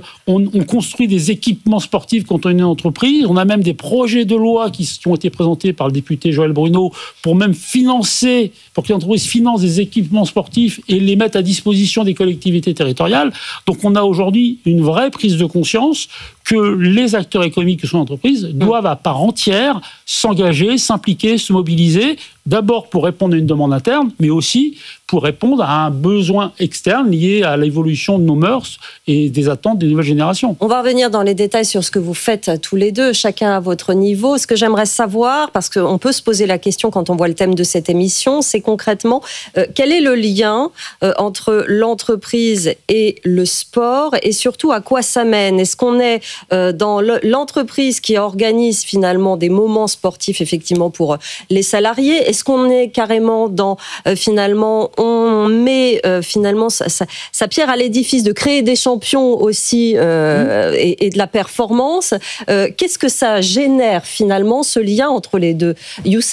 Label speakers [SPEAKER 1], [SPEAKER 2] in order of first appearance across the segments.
[SPEAKER 1] on construit des équipements sportifs quand on est une entreprise. On a même des projets de loi qui ont été présentés par le député Joël Bruno pour même financer, pour que l'entreprise finance des équipements sportifs et les mettre à disposition des collectivités territoriales. Donc on a aujourd'hui une vraie prise de conscience que les acteurs économiques que sont l'entreprise doivent à part entière s'engager, s'impliquer, se mobiliser, d'abord pour répondre à une demande interne, mais aussi pour répondre à un besoin externe lié à l'évolution de nos mœurs et des attentes des nouvelles générations.
[SPEAKER 2] On va revenir dans les détails sur ce que vous faites tous les deux, chacun à votre niveau. Ce que j'aimerais savoir, parce qu'on peut se poser la question quand on voit le thème de cette émission, c'est concrètement quel est le lien entre l'entreprise et le sport et surtout à quoi ça mène ? Est-ce qu'on est dans l'entreprise qui organise finalement des moments sportifs effectivement pour les salariés ? Est-ce qu'on est carrément dans finalement on met finalement sa pierre à l'édifice de créer des champions aussi et de la performance. Qu'est-ce que ça génère finalement, ce lien entre les deux ? Youssef ?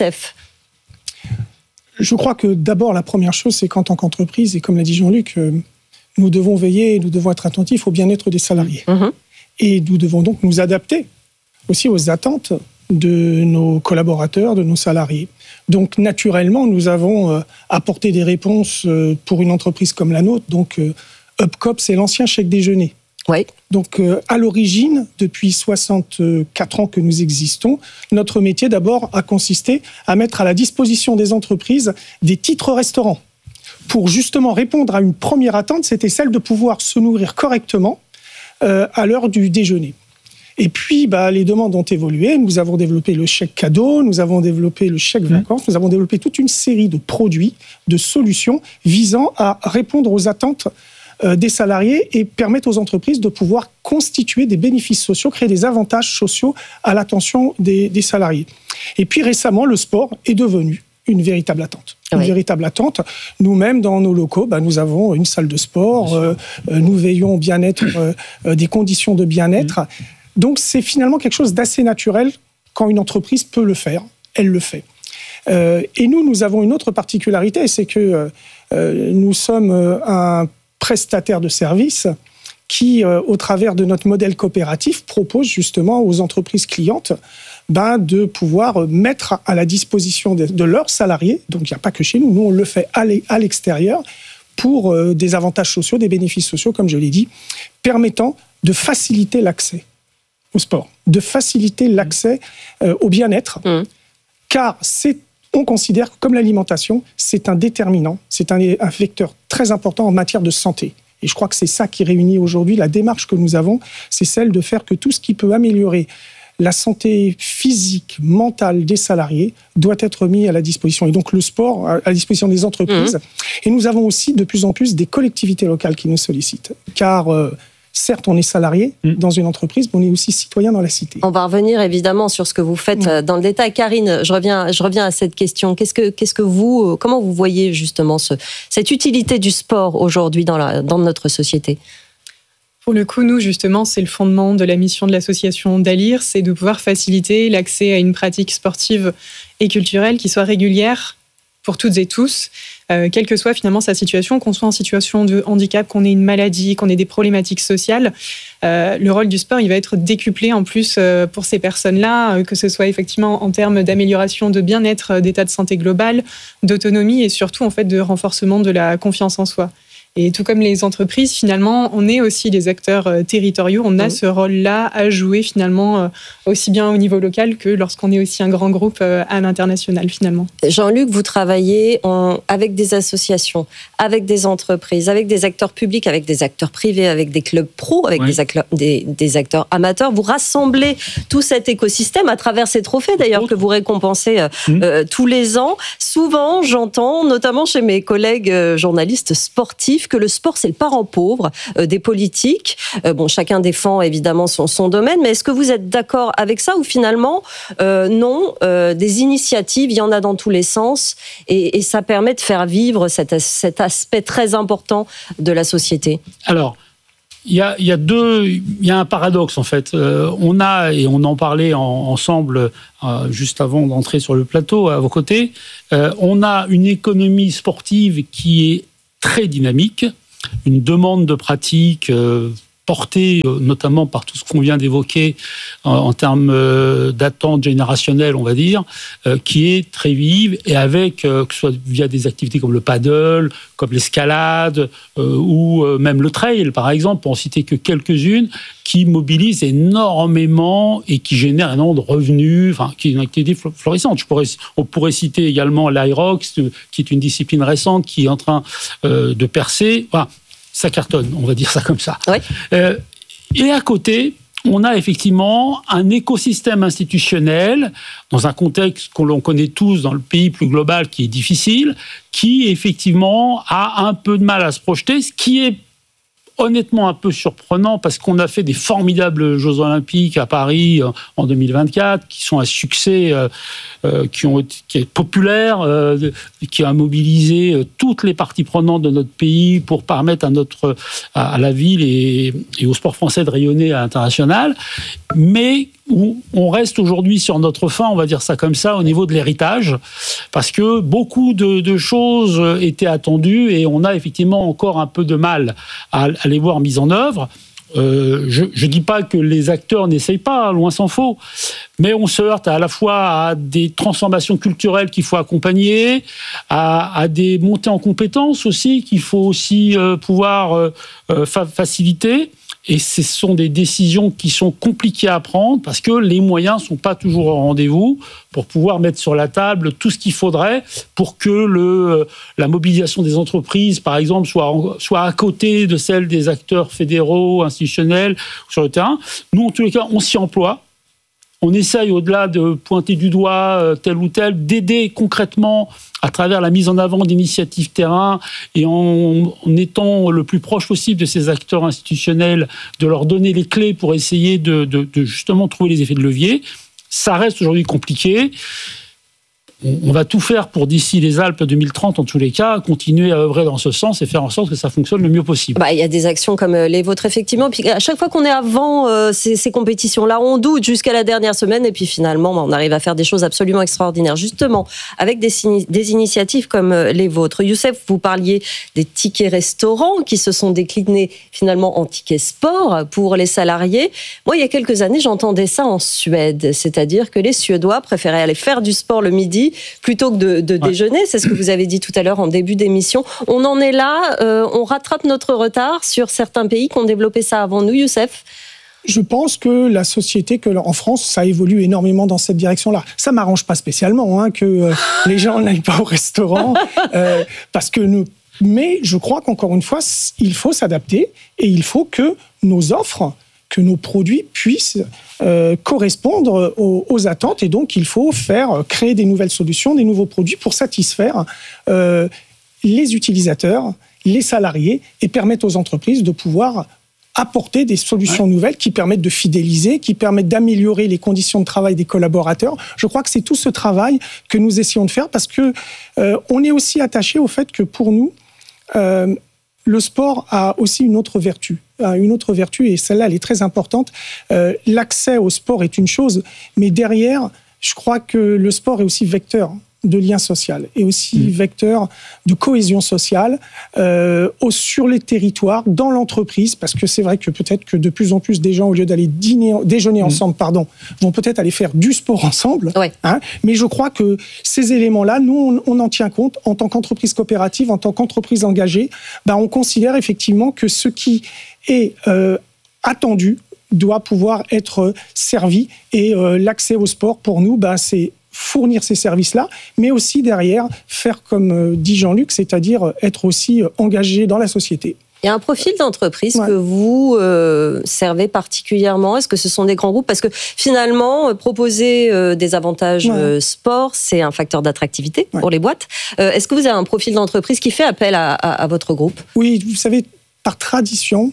[SPEAKER 3] Je crois que d'abord, la première chose, c'est qu'en tant qu'entreprise, et comme l'a dit Jean-Luc, nous devons veiller, nous devons être attentifs au bien-être des salariés. Et nous devons donc nous adapter aussi aux attentes de nos collaborateurs, de nos salariés. Donc, naturellement, nous avons apporté des réponses pour une entreprise comme la nôtre. Donc, UpCop, c'est l'ancien chèque déjeuner.
[SPEAKER 2] Oui.
[SPEAKER 3] Donc, à l'origine, depuis 64 ans que nous existons, notre métier, d'abord, a consisté à mettre à la disposition des entreprises des titres restaurants. Pour justement répondre à une première attente, c'était celle de pouvoir se nourrir correctement à l'heure du déjeuner. Et puis, les demandes ont évolué. Nous avons développé le chèque cadeau, nous avons développé le chèque vacances, nous avons développé toute une série de produits, de solutions visant à répondre aux attentes des salariés et permettre aux entreprises de pouvoir constituer des bénéfices sociaux, créer des avantages sociaux à l'attention des salariés. Et puis récemment, le sport est devenu une véritable attente. Une véritable attente. Nous-mêmes, dans nos locaux, nous avons une salle de sport, nous veillons au bien-être, des conditions de bien-être. Donc, c'est finalement quelque chose d'assez naturel quand une entreprise peut le faire. Elle le fait. Et nous avons une autre particularité, c'est que nous sommes un prestataire de services qui, au travers de notre modèle coopératif, propose justement aux entreprises clientes de pouvoir mettre à la disposition de leurs salariés, donc il n'y a pas que chez nous, on le fait à l'extérieur, pour des avantages sociaux, des bénéfices sociaux, comme je l'ai dit, permettant de faciliter l'accès au sport, de faciliter l'accès au bien-être, car on considère que, comme l'alimentation, c'est un déterminant, c'est un vecteur très important en matière de santé. Et je crois que c'est ça qui réunit aujourd'hui la démarche que nous avons, c'est celle de faire que tout ce qui peut améliorer la santé physique, mentale des salariés doit être mis à la disposition. Et donc le sport à la disposition des entreprises. Et nous avons aussi de plus en plus des collectivités locales qui nous sollicitent. Car certes, on est salarié dans une entreprise, mais on est aussi citoyen dans la cité.
[SPEAKER 2] On va revenir évidemment sur ce que vous faites dans le détail. Karine, je reviens à cette question. Comment vous voyez justement cette utilité du sport aujourd'hui dans notre société ?
[SPEAKER 4] Pour le coup, nous, justement, c'est le fondement de la mission de l'association Dalir, c'est de pouvoir faciliter l'accès à une pratique sportive et culturelle qui soit régulière pour toutes et tous, quelle que soit finalement sa situation, qu'on soit en situation de handicap, qu'on ait une maladie, qu'on ait des problématiques sociales. Le rôle du sport, il va être décuplé en plus pour ces personnes-là, que ce soit effectivement en termes d'amélioration de bien-être, d'état de santé global, d'autonomie et surtout en fait de renforcement de la confiance en soi. Et tout comme les entreprises, finalement, on est aussi des acteurs territoriaux. On a ce rôle-là à jouer, finalement, aussi bien au niveau local que lorsqu'on est aussi un grand groupe à l'international, finalement.
[SPEAKER 2] Jean-Luc, vous travaillez avec des associations, avec des entreprises, avec des acteurs publics, avec des acteurs privés, avec des clubs pro, avec des acteurs amateurs. Vous rassemblez tout cet écosystème à travers ces trophées, d'ailleurs, que vous récompensez tous les ans. Souvent, j'entends, notamment chez mes collègues journalistes sportifs, que le sport, c'est le parent pauvre des politiques. Chacun défend évidemment son domaine, mais est-ce que vous êtes d'accord avec ça ou finalement, non, des initiatives, il y en a dans tous les sens et ça permet de faire vivre cet aspect très important de la société ? Alors,
[SPEAKER 1] il y a un paradoxe en fait. On en parlait ensemble juste avant d'entrer sur le plateau à vos côtés. On a une économie sportive qui est très dynamique, une demande de pratique porté notamment par tout ce qu'on vient d'évoquer en termes d'attente générationnelle, on va dire, qui est très vive, et avec, que ce soit via des activités comme le paddle, comme l'escalade, ou même le trail, par exemple, pour en citer que quelques-unes, qui mobilisent énormément et qui génèrent énormément de revenus, enfin, qui est une activité florissante. On pourrait citer également l'Aerox, qui est une discipline récente, qui est en train de percer. Enfin, ça cartonne, on va dire ça comme ça.
[SPEAKER 2] Oui.
[SPEAKER 1] Et à côté, on a effectivement un écosystème institutionnel, dans un contexte que l'on connaît tous dans le pays plus global, qui est difficile, qui effectivement a un peu de mal à se projeter, ce qui est honnêtement un peu surprenant, parce qu'on a fait des formidables Jeux Olympiques à Paris en 2024, qui sont un succès, qui est populaire, qui a mobilisé toutes les parties prenantes de notre pays pour permettre à la ville et au sport français de rayonner à l'international, mais où on reste aujourd'hui sur notre faim, on va dire ça comme ça, au niveau de l'héritage, parce que beaucoup de choses étaient attendues et on a effectivement encore un peu de mal à les voir mises en œuvre. Je ne dis pas que les acteurs n'essayent pas, loin s'en faut, mais on se heurte à la fois à des transformations culturelles qu'il faut accompagner, à des montées en compétences aussi qu'il faut aussi pouvoir faciliter. Et ce sont des décisions qui sont compliquées à prendre parce que les moyens ne sont pas toujours au rendez-vous pour pouvoir mettre sur la table tout ce qu'il faudrait pour que la mobilisation des entreprises, par exemple, soit à côté de celle des acteurs fédéraux, institutionnels, sur le terrain. Nous, en tous les cas, on s'y emploie. On essaye, au-delà de pointer du doigt tel ou tel, d'aider concrètement à travers la mise en avant d'initiatives terrain et en étant le plus proche possible de ces acteurs institutionnels, de leur donner les clés pour essayer de justement trouver les effets de levier. Ça reste aujourd'hui compliqué. On va tout faire pour, d'ici les Alpes 2030, en tous les cas, continuer à œuvrer dans ce sens et faire en sorte que ça fonctionne le mieux possible.
[SPEAKER 2] Il y a des actions comme les vôtres, effectivement. Puis à chaque fois qu'on est avant ces compétitions-là, on doute jusqu'à la dernière semaine et puis finalement, on arrive à faire des choses absolument extraordinaires. Justement, avec des initiatives comme les vôtres. Youssef, vous parliez des tickets restaurants qui se sont déclinés finalement en tickets sport pour les salariés. Moi, il y a quelques années, j'entendais ça en Suède. C'est-à-dire que les Suédois préféraient aller faire du sport le midi plutôt que de déjeuner. C'est ce que vous avez dit tout à l'heure en début d'émission. On en est là, on rattrape notre retard sur certains pays qui ont développé ça avant nous, Youssef.
[SPEAKER 3] Je pense que la société, en France, ça évolue énormément dans cette direction-là. Ça ne m'arrange pas spécialement que les gens n'aillent pas au restaurant, parce que mais je crois qu'encore une fois, il faut s'adapter et il faut que nos offres, que nos produits puissent correspondre aux attentes, et donc il faut créer des nouvelles solutions, des nouveaux produits pour satisfaire les utilisateurs, les salariés, et permettre aux entreprises de pouvoir apporter des solutions nouvelles qui permettent de fidéliser, qui permettent d'améliorer les conditions de travail des collaborateurs. Je crois que c'est tout ce travail que nous essayons de faire, parce que on est aussi attaché au fait que pour nous, le sport a aussi une autre vertu, et celle-là, elle est très importante. L'accès au sport est une chose, mais derrière, je crois que le sport est aussi vecteur de lien social et aussi vecteur de cohésion sociale sur les territoires, dans l'entreprise, parce que c'est vrai que peut-être que de plus en plus des gens, au lieu d'aller déjeuner ensemble, vont peut-être aller faire du sport ensemble.
[SPEAKER 2] Ouais.
[SPEAKER 3] Mais je crois que ces éléments-là, nous, on en tient compte en tant qu'entreprise coopérative, en tant qu'entreprise engagée. On considère effectivement que ce qui est attendu doit pouvoir être servi, et l'accès au sport, pour nous, c'est fournir ces services-là, mais aussi derrière faire comme dit Jean-Luc, c'est-à-dire être aussi engagé dans la société.
[SPEAKER 2] Il y a un profil d'entreprise que vous servez particulièrement. Est-ce que ce sont des grands groupes? Parce que finalement, proposer des avantages sport, c'est un facteur d'attractivité pour les boîtes. Est-ce que vous avez un profil d'entreprise qui fait appel à votre groupe?
[SPEAKER 3] Oui, vous savez, par tradition,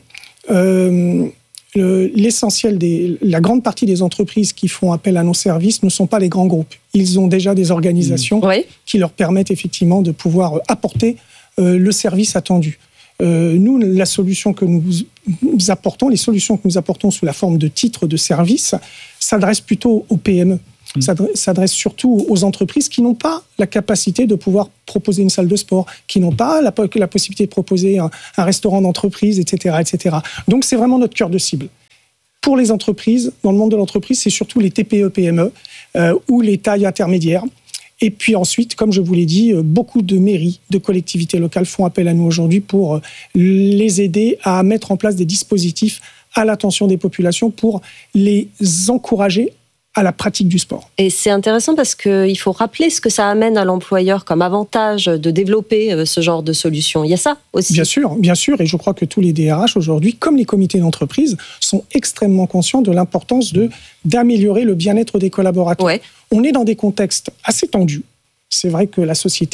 [SPEAKER 3] la grande partie des entreprises qui font appel à nos services ne sont pas les grands groupes. Ils ont déjà des organisations qui leur permettent effectivement de pouvoir apporter le service attendu. Nous, la solution que nous apportons, les solutions que nous apportons sous la forme de titres de service, s'adressent plutôt aux PME. s'adresse surtout aux entreprises qui n'ont pas la capacité de pouvoir proposer une salle de sport, qui n'ont pas la possibilité de proposer un restaurant d'entreprise, etc., etc. Donc, c'est vraiment notre cœur de cible. Pour les entreprises, dans le monde de l'entreprise, c'est surtout les TPE-PME ou les tailles intermédiaires. Et puis ensuite, comme je vous l'ai dit, beaucoup de mairies, de collectivités locales font appel à nous aujourd'hui pour les aider à mettre en place des dispositifs à l'attention des populations pour les encourager à la pratique du sport.
[SPEAKER 2] Et c'est intéressant parce qu'il faut rappeler ce que ça amène à l'employeur comme avantage de développer ce genre de solution. Il y a ça aussi. Bien
[SPEAKER 3] sûr. Et je crois que tous les DRH aujourd'hui, comme les comités d'entreprise, sont extrêmement conscients de l'importance d'améliorer le bien-être des collaborateurs. Ouais. On est dans des contextes assez tendus. C'est vrai que la société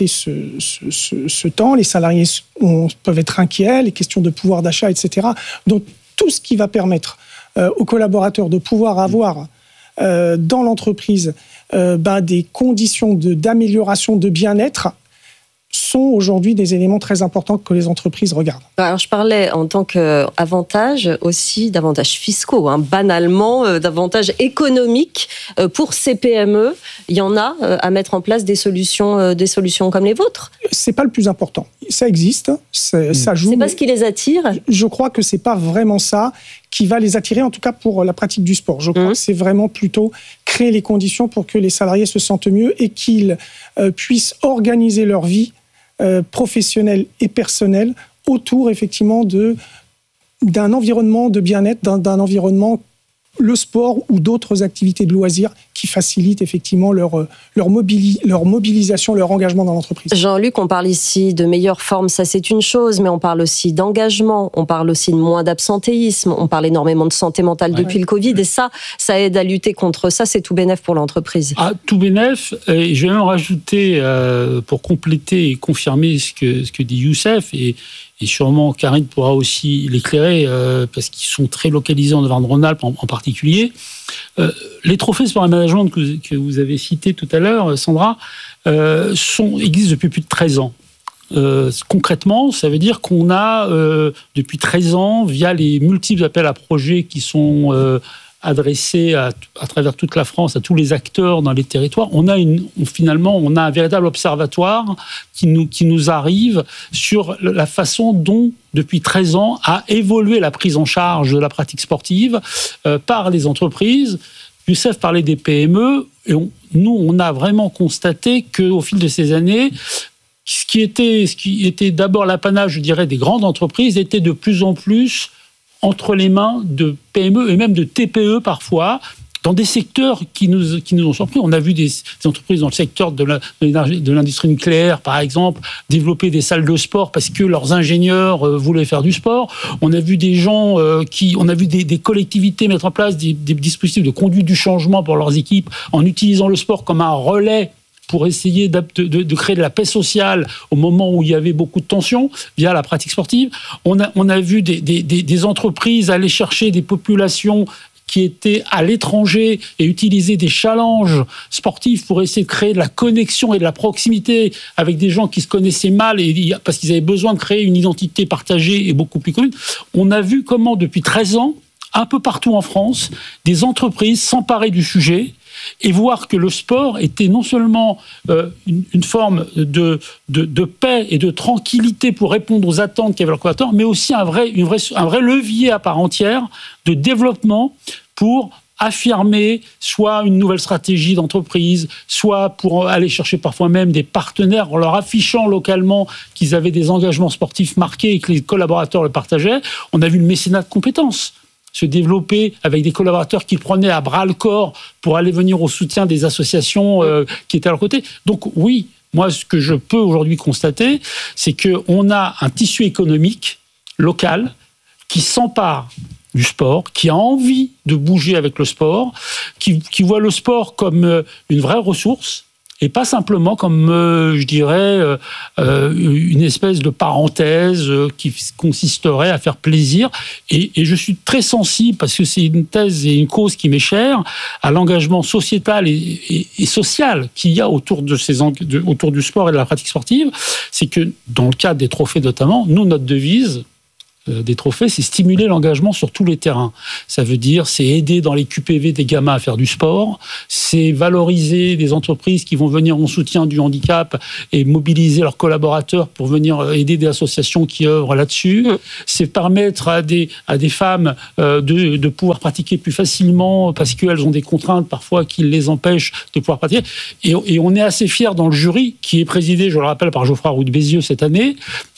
[SPEAKER 3] se tend, les salariés peuvent être inquiets, les questions de pouvoir d'achat, etc. Donc tout ce qui va permettre aux collaborateurs de pouvoir avoir dans l'entreprise des conditions d'amélioration de bien-être sont aujourd'hui des éléments très importants que les entreprises regardent.
[SPEAKER 2] Alors je parlais en tant qu'avantage aussi d'avantages fiscaux, banalement d'avantages économiques pour ces PME. Il y en a à mettre en place des solutions comme les vôtres.
[SPEAKER 3] C'est pas le plus important. Ça existe, ça joue.
[SPEAKER 2] C'est pas ce qui les attire.
[SPEAKER 3] Je crois que c'est pas vraiment ça qui va les attirer, en tout cas pour la pratique du sport. Je crois que c'est vraiment plutôt créer les conditions pour que les salariés se sentent mieux et qu'ils puissent organiser leur vie professionnelle et personnelle autour effectivement d'un environnement de bien-être, d'un environnement, le sport ou d'autres activités de loisirs qui facilitent effectivement leur mobilisation, leur engagement dans l'entreprise.
[SPEAKER 2] Jean-Luc, on parle ici de meilleure forme, ça c'est une chose, mais on parle aussi d'engagement, on parle aussi de moins d'absentéisme, on parle énormément de santé mentale depuis le Covid, et ça aide à lutter contre ça, c'est tout bénef pour l'entreprise.
[SPEAKER 1] Tout bénef, et je vais même rajouter, pour compléter et confirmer ce que dit Youssef, et sûrement Karine pourra aussi l'éclairer, parce qu'ils sont très localisés en Auvergne-Rhône-Alpes en particulier. Les trophées sport et management que vous avez cités tout à l'heure, Sandra, existent depuis plus de 13 ans. Concrètement, ça veut dire qu'on a, depuis 13 ans, via les multiples appels à projets qui sont adressés à travers toute la France, à tous les acteurs dans les territoires, on a un véritable observatoire qui nous arrive sur la façon dont, depuis 13 ans, a évolué la prise en charge de la pratique sportive par les entreprises. Youssef parlait des PME, et on a vraiment constaté qu'au fil de ces années, ce qui était d'abord l'apanage, je dirais, des grandes entreprises, était de plus en plus entre les mains de PME et même de TPE parfois, dans des secteurs qui nous ont surpris. On a vu des entreprises dans le secteur de l'industrie nucléaire, par exemple, développer des salles de sport parce que leurs ingénieurs voulaient faire du sport. On a vu des gens on a vu des collectivités mettre en place des dispositifs de conduite du changement pour leurs équipes en utilisant le sport comme un relais pour essayer de créer de la paix sociale au moment où il y avait beaucoup de tensions via la pratique sportive. On a vu des entreprises aller chercher des populations qui étaient à l'étranger et utiliser des challenges sportifs pour essayer de créer de la connexion et de la proximité avec des gens qui se connaissaient mal parce qu'ils avaient besoin de créer une identité partagée et beaucoup plus commune. On a vu comment, depuis 13 ans, un peu partout en France, des entreprises s'emparer du sujet et voir que le sport était non seulement une forme de paix et de tranquillité pour répondre aux attentes qu'avaient leurs collaborateurs, mais aussi un vrai levier à part entière de développement pour affirmer soit une nouvelle stratégie d'entreprise, soit pour aller chercher parfois même des partenaires en leur affichant localement qu'ils avaient des engagements sportifs marqués et que les collaborateurs le partageaient. On a vu le mécénat de compétences se développer avec des collaborateurs qui prenaient à bras le corps pour aller venir au soutien des associations qui étaient à leur côté. Donc oui, moi ce que je peux aujourd'hui constater, c'est qu'on a un tissu économique local qui s'empare du sport, qui a envie de bouger avec le sport, qui voit le sport comme une vraie ressource, et pas simplement comme, je dirais, une espèce de parenthèse qui consisterait à faire plaisir. Et je suis très sensible, parce que c'est une thèse et une cause qui m'est chère, à l'engagement sociétal et social qu'il y a autour du sport et de la pratique sportive. C'est que, dans le cadre des trophées notamment, nous, notre devise, des trophées, c'est stimuler l'engagement sur tous les terrains. Ça veut dire, c'est aider dans les QPV des gamins à faire du sport, c'est valoriser des entreprises qui vont venir en soutien du handicap et mobiliser leurs collaborateurs pour venir aider des associations qui œuvrent là-dessus. C'est permettre à des femmes de pouvoir pratiquer plus facilement parce qu'elles ont des contraintes parfois qui les empêchent de pouvoir pratiquer. Et on est assez fiers dans le jury, qui est présidé, je le rappelle, par Geoffroy Roux de Bézieux cette année,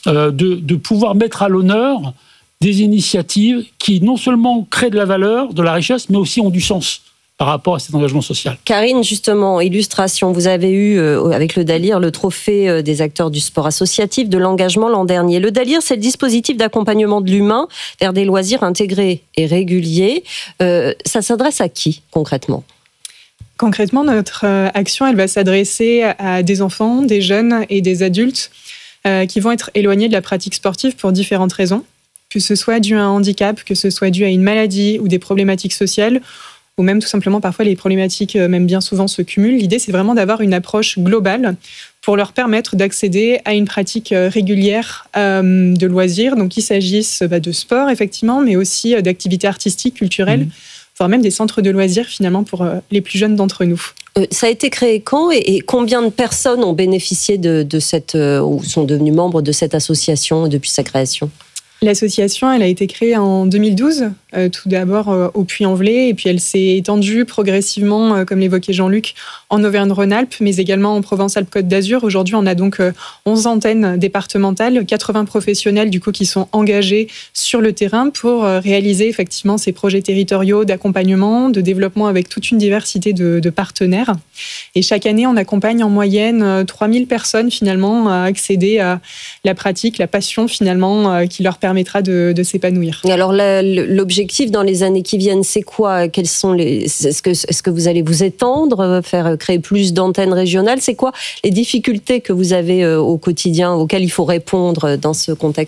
[SPEAKER 1] de pouvoir mettre à l'honneur des initiatives qui non seulement créent de la valeur, de la richesse, mais aussi ont du sens par rapport à cet engagement social.
[SPEAKER 2] Karine, justement, illustration, vous avez eu, avec le DALIR, le trophée des acteurs du sport associatif de l'engagement l'an dernier. Le DALIR, c'est le dispositif d'accompagnement de l'humain vers des loisirs intégrés et réguliers. Ça s'adresse à qui, concrètement ?
[SPEAKER 4] Concrètement, notre action, elle va s'adresser à des enfants, des jeunes et des adultes qui vont être éloignés de la pratique sportive pour différentes raisons, que ce soit dû à un handicap, que ce soit dû à une maladie ou des problématiques sociales, ou même tout simplement parfois les problématiques, même bien souvent, se cumulent. L'idée, c'est vraiment d'avoir une approche globale pour leur permettre d'accéder à une pratique régulière de loisirs. Donc, qu'il s'agisse de sport, effectivement, mais aussi d'activités artistiques, culturelles, voire même des centres de loisirs, finalement, pour les plus jeunes d'entre nous.
[SPEAKER 2] Ça a été créé quand et combien de personnes ont bénéficié de cette, ou sont devenues membres de cette association depuis sa création ?
[SPEAKER 4] L'association, elle a été créée en 2012, tout d'abord au Puy-en-Velay, et puis elle s'est étendue progressivement, comme l'évoquait Jean-Luc, en Auvergne-Rhône-Alpes, mais également en Provence-Alpes-Côte d'Azur. Aujourd'hui, on a donc 11 antennes départementales, 80 professionnels du coup qui sont engagés sur le terrain pour réaliser effectivement ces projets territoriaux d'accompagnement, de développement avec toute une diversité de partenaires. Et chaque année, on accompagne en moyenne 3000 personnes finalement à accéder à la pratique, la passion finalement qui leur permettra de s'épanouir.
[SPEAKER 2] Alors l'objectif dans les années qui viennent, c'est quoi ? Est-ce que vous allez vous étendre, créer plus d'antennes régionales ? C'est quoi les difficultés que vous avez au quotidien, auxquelles il faut répondre dans ce contexte ?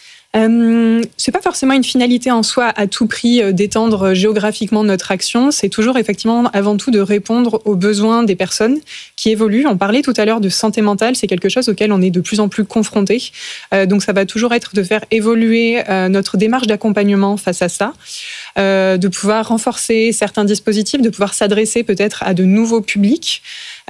[SPEAKER 4] C'est pas forcément une finalité en soi à tout prix d'étendre géographiquement notre action. C'est toujours effectivement avant tout de répondre aux besoins des personnes qui évoluent. On parlait tout à l'heure de santé mentale, c'est quelque chose auquel on est de plus en plus confronté. Donc ça va toujours être de faire évoluer notre démarche d'accompagnement face à ça, de pouvoir renforcer certains dispositifs, de pouvoir s'adresser peut-être à de nouveaux publics.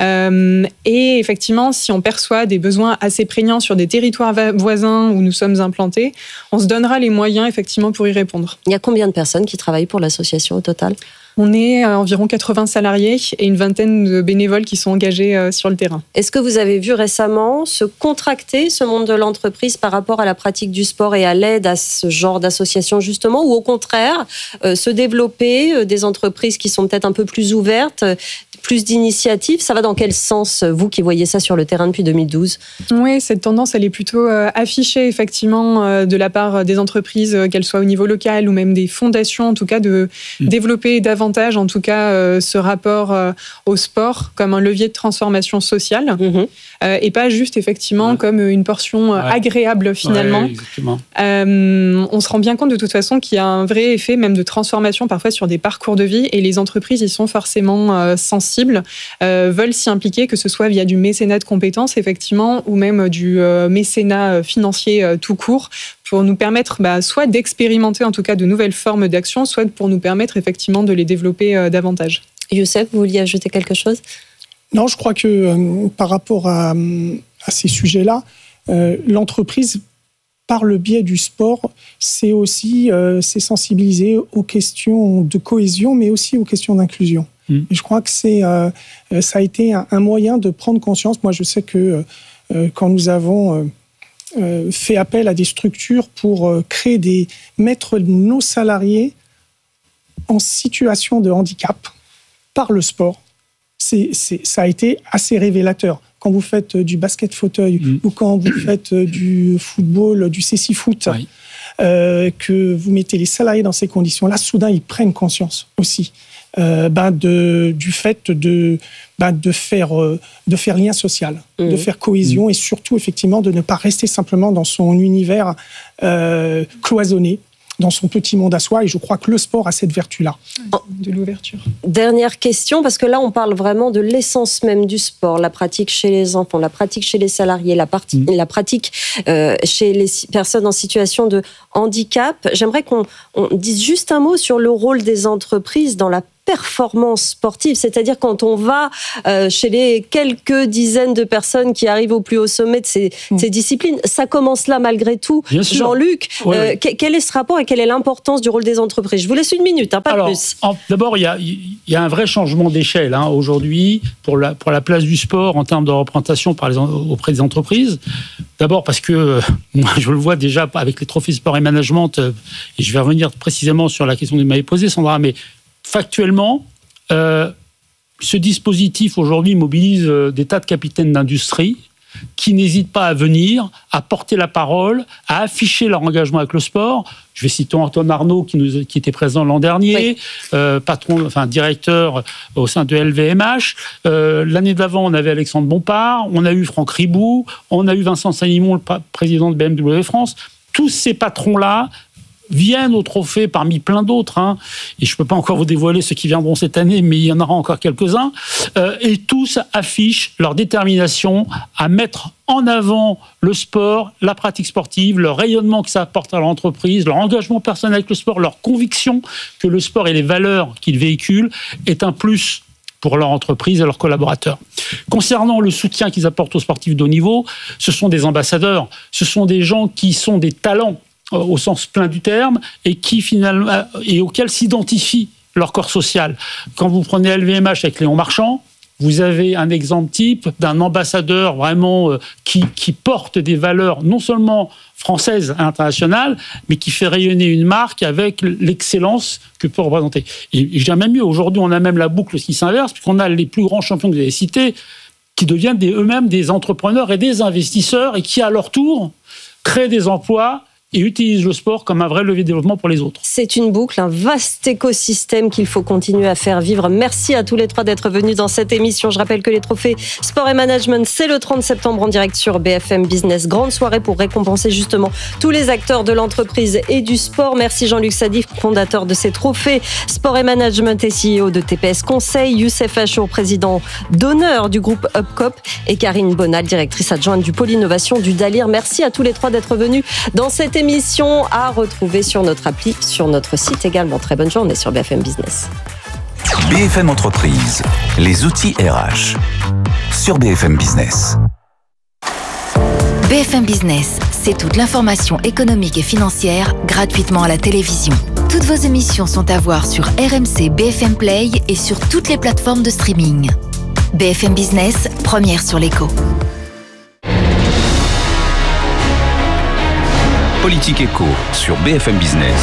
[SPEAKER 4] Et effectivement, si on perçoit des besoins assez prégnants sur des territoires voisins où nous sommes implantés, on se donnera les moyens effectivement pour y répondre.
[SPEAKER 2] Il y a combien de personnes qui travaillent pour l'association au total ?
[SPEAKER 4] On est à environ 80 salariés et une vingtaine de bénévoles qui sont engagés sur le terrain.
[SPEAKER 2] Est-ce que vous avez vu récemment se contracter ce monde de l'entreprise par rapport à la pratique du sport et à l'aide à ce genre d'association justement, ou au contraire se développer des entreprises qui sont peut-être un peu plus ouvertes, plus d'initiatives? Ça va dans quel sens, vous qui voyez ça sur le terrain depuis 2012?
[SPEAKER 4] Oui, cette tendance, elle est plutôt affichée effectivement de la part des entreprises, qu'elles soient au niveau local ou même des fondations, en tout cas de développer davantage en tout cas ce rapport au sport comme un levier de transformation sociale et pas juste effectivement comme une portion agréable finalement. On se rend bien compte de toute façon qu'il y a un vrai effet même de transformation parfois sur des parcours de vie et les entreprises y sont forcément sensibles, veulent s'y impliquer, que ce soit via du mécénat de compétences effectivement ou même du mécénat financier tout court, pour nous permettre soit d'expérimenter en tout cas de nouvelles formes d'action, soit pour nous permettre effectivement de les développer davantage.
[SPEAKER 2] Youssef, vous vouliez ajouter quelque chose?
[SPEAKER 3] Non, je crois que par rapport à ces sujets-là, l'entreprise, par le biais du sport, c'est aussi c'est sensibiliser aux questions de cohésion, mais aussi aux questions d'inclusion. Et je crois que ça a été un moyen de prendre conscience. Moi, je sais que quand nous avons fait appel à des structures pour mettre nos salariés en situation de handicap par le sport, ça a été assez révélateur. Quand vous faites du basket fauteuil ou quand vous faites du football, du cécifoot, que vous mettez les salariés dans ces conditions-là, soudain ils prennent conscience aussi du fait de faire lien social, de faire cohésion et surtout effectivement de ne pas rester simplement dans son univers cloisonné, dans son petit monde à soi. Et je crois que le sport a cette vertu-là.
[SPEAKER 4] De l'ouverture.
[SPEAKER 2] Dernière question, parce que là, on parle vraiment de l'essence même du sport, la pratique chez les enfants, la pratique chez les salariés, la pratique chez les personnes en situation de handicap. J'aimerais qu'on dise juste un mot sur le rôle des entreprises dans la performance sportive, c'est-à-dire quand on va chez les quelques dizaines de personnes qui arrivent au plus haut sommet de ces disciplines, ça commence là malgré tout. Jean-Luc, quel est ce rapport et quelle est l'importance du rôle des entreprises? Je vous laisse 1 minute, pas plus.
[SPEAKER 1] D'abord, il y a un vrai changement d'échelle aujourd'hui pour la place du sport en termes de représentation auprès des entreprises. D'abord parce que moi, je le vois déjà avec les trophées sport et management, et je vais revenir précisément sur la question que vous m'avez posée, Sandra, mais factuellement, ce dispositif aujourd'hui mobilise des tas de capitaines d'industrie qui n'hésitent pas à venir, à porter la parole, à afficher leur engagement avec le sport. Je vais citer Antoine Arnaud qui était présent l'an dernier, directeur au sein de LVMH. L'année d'avant, on avait Alexandre Bompard, on a eu Franck Ribou, on a eu Vincent Salimon, le président de BMW France. Tous ces patrons-là viennent au trophée parmi plein d'autres, et je ne peux pas encore vous dévoiler ceux qui viendront cette année, mais il y en aura encore quelques-uns, et tous affichent leur détermination à mettre en avant le sport, la pratique sportive, le rayonnement que ça apporte à leur entreprise, leur engagement personnel avec le sport, leur conviction que le sport et les valeurs qu'il véhicule est un plus pour leur entreprise et leurs collaborateurs. Concernant le soutien qu'ils apportent aux sportifs de haut niveau, ce sont des ambassadeurs, ce sont des gens qui sont des talents au sens plein du terme, et qui finalement et auxquels s'identifie leur corps social. Quand vous prenez LVMH avec Léon Marchand, vous avez un exemple type d'un ambassadeur vraiment qui porte des valeurs non seulement françaises et internationales, mais qui fait rayonner une marque avec l'excellence que peut représenter. Et j'ai même mieux, aujourd'hui on a même la boucle qui s'inverse, puisqu'on a les plus grands champions que vous avez cités, qui deviennent eux-mêmes des entrepreneurs et des investisseurs, et qui à leur tour créent des emplois et utilise le sport comme un vrai levier de développement pour les autres.
[SPEAKER 2] C'est une boucle, un vaste écosystème qu'il faut continuer à faire vivre. Merci à tous les trois d'être venus dans cette émission. Je rappelle que les trophées Sport et Management, c'est le 30 septembre en direct sur BFM Business. Grande soirée pour récompenser justement tous les acteurs de l'entreprise et du sport. Merci Jean-Luc Sadif, fondateur de ces trophées Sport et Management et CEO de TPS Conseil, Youssef Achour, président d'honneur du groupe Upcop, et Karine Bonal, directrice adjointe du pôle innovation du Dalir. Merci à tous les trois d'être venus dans cette émission, à retrouver sur notre appli, sur notre site également. Très bonne journée sur BFM Business.
[SPEAKER 5] BFM Entreprise, les outils RH sur BFM Business.
[SPEAKER 6] BFM Business, c'est toute l'information économique et financière gratuitement à la télévision. Toutes vos émissions sont à voir sur RMC BFM Play et sur toutes les plateformes de streaming. BFM Business, première sur l'écho.
[SPEAKER 5] Politique Éco sur BFM Business.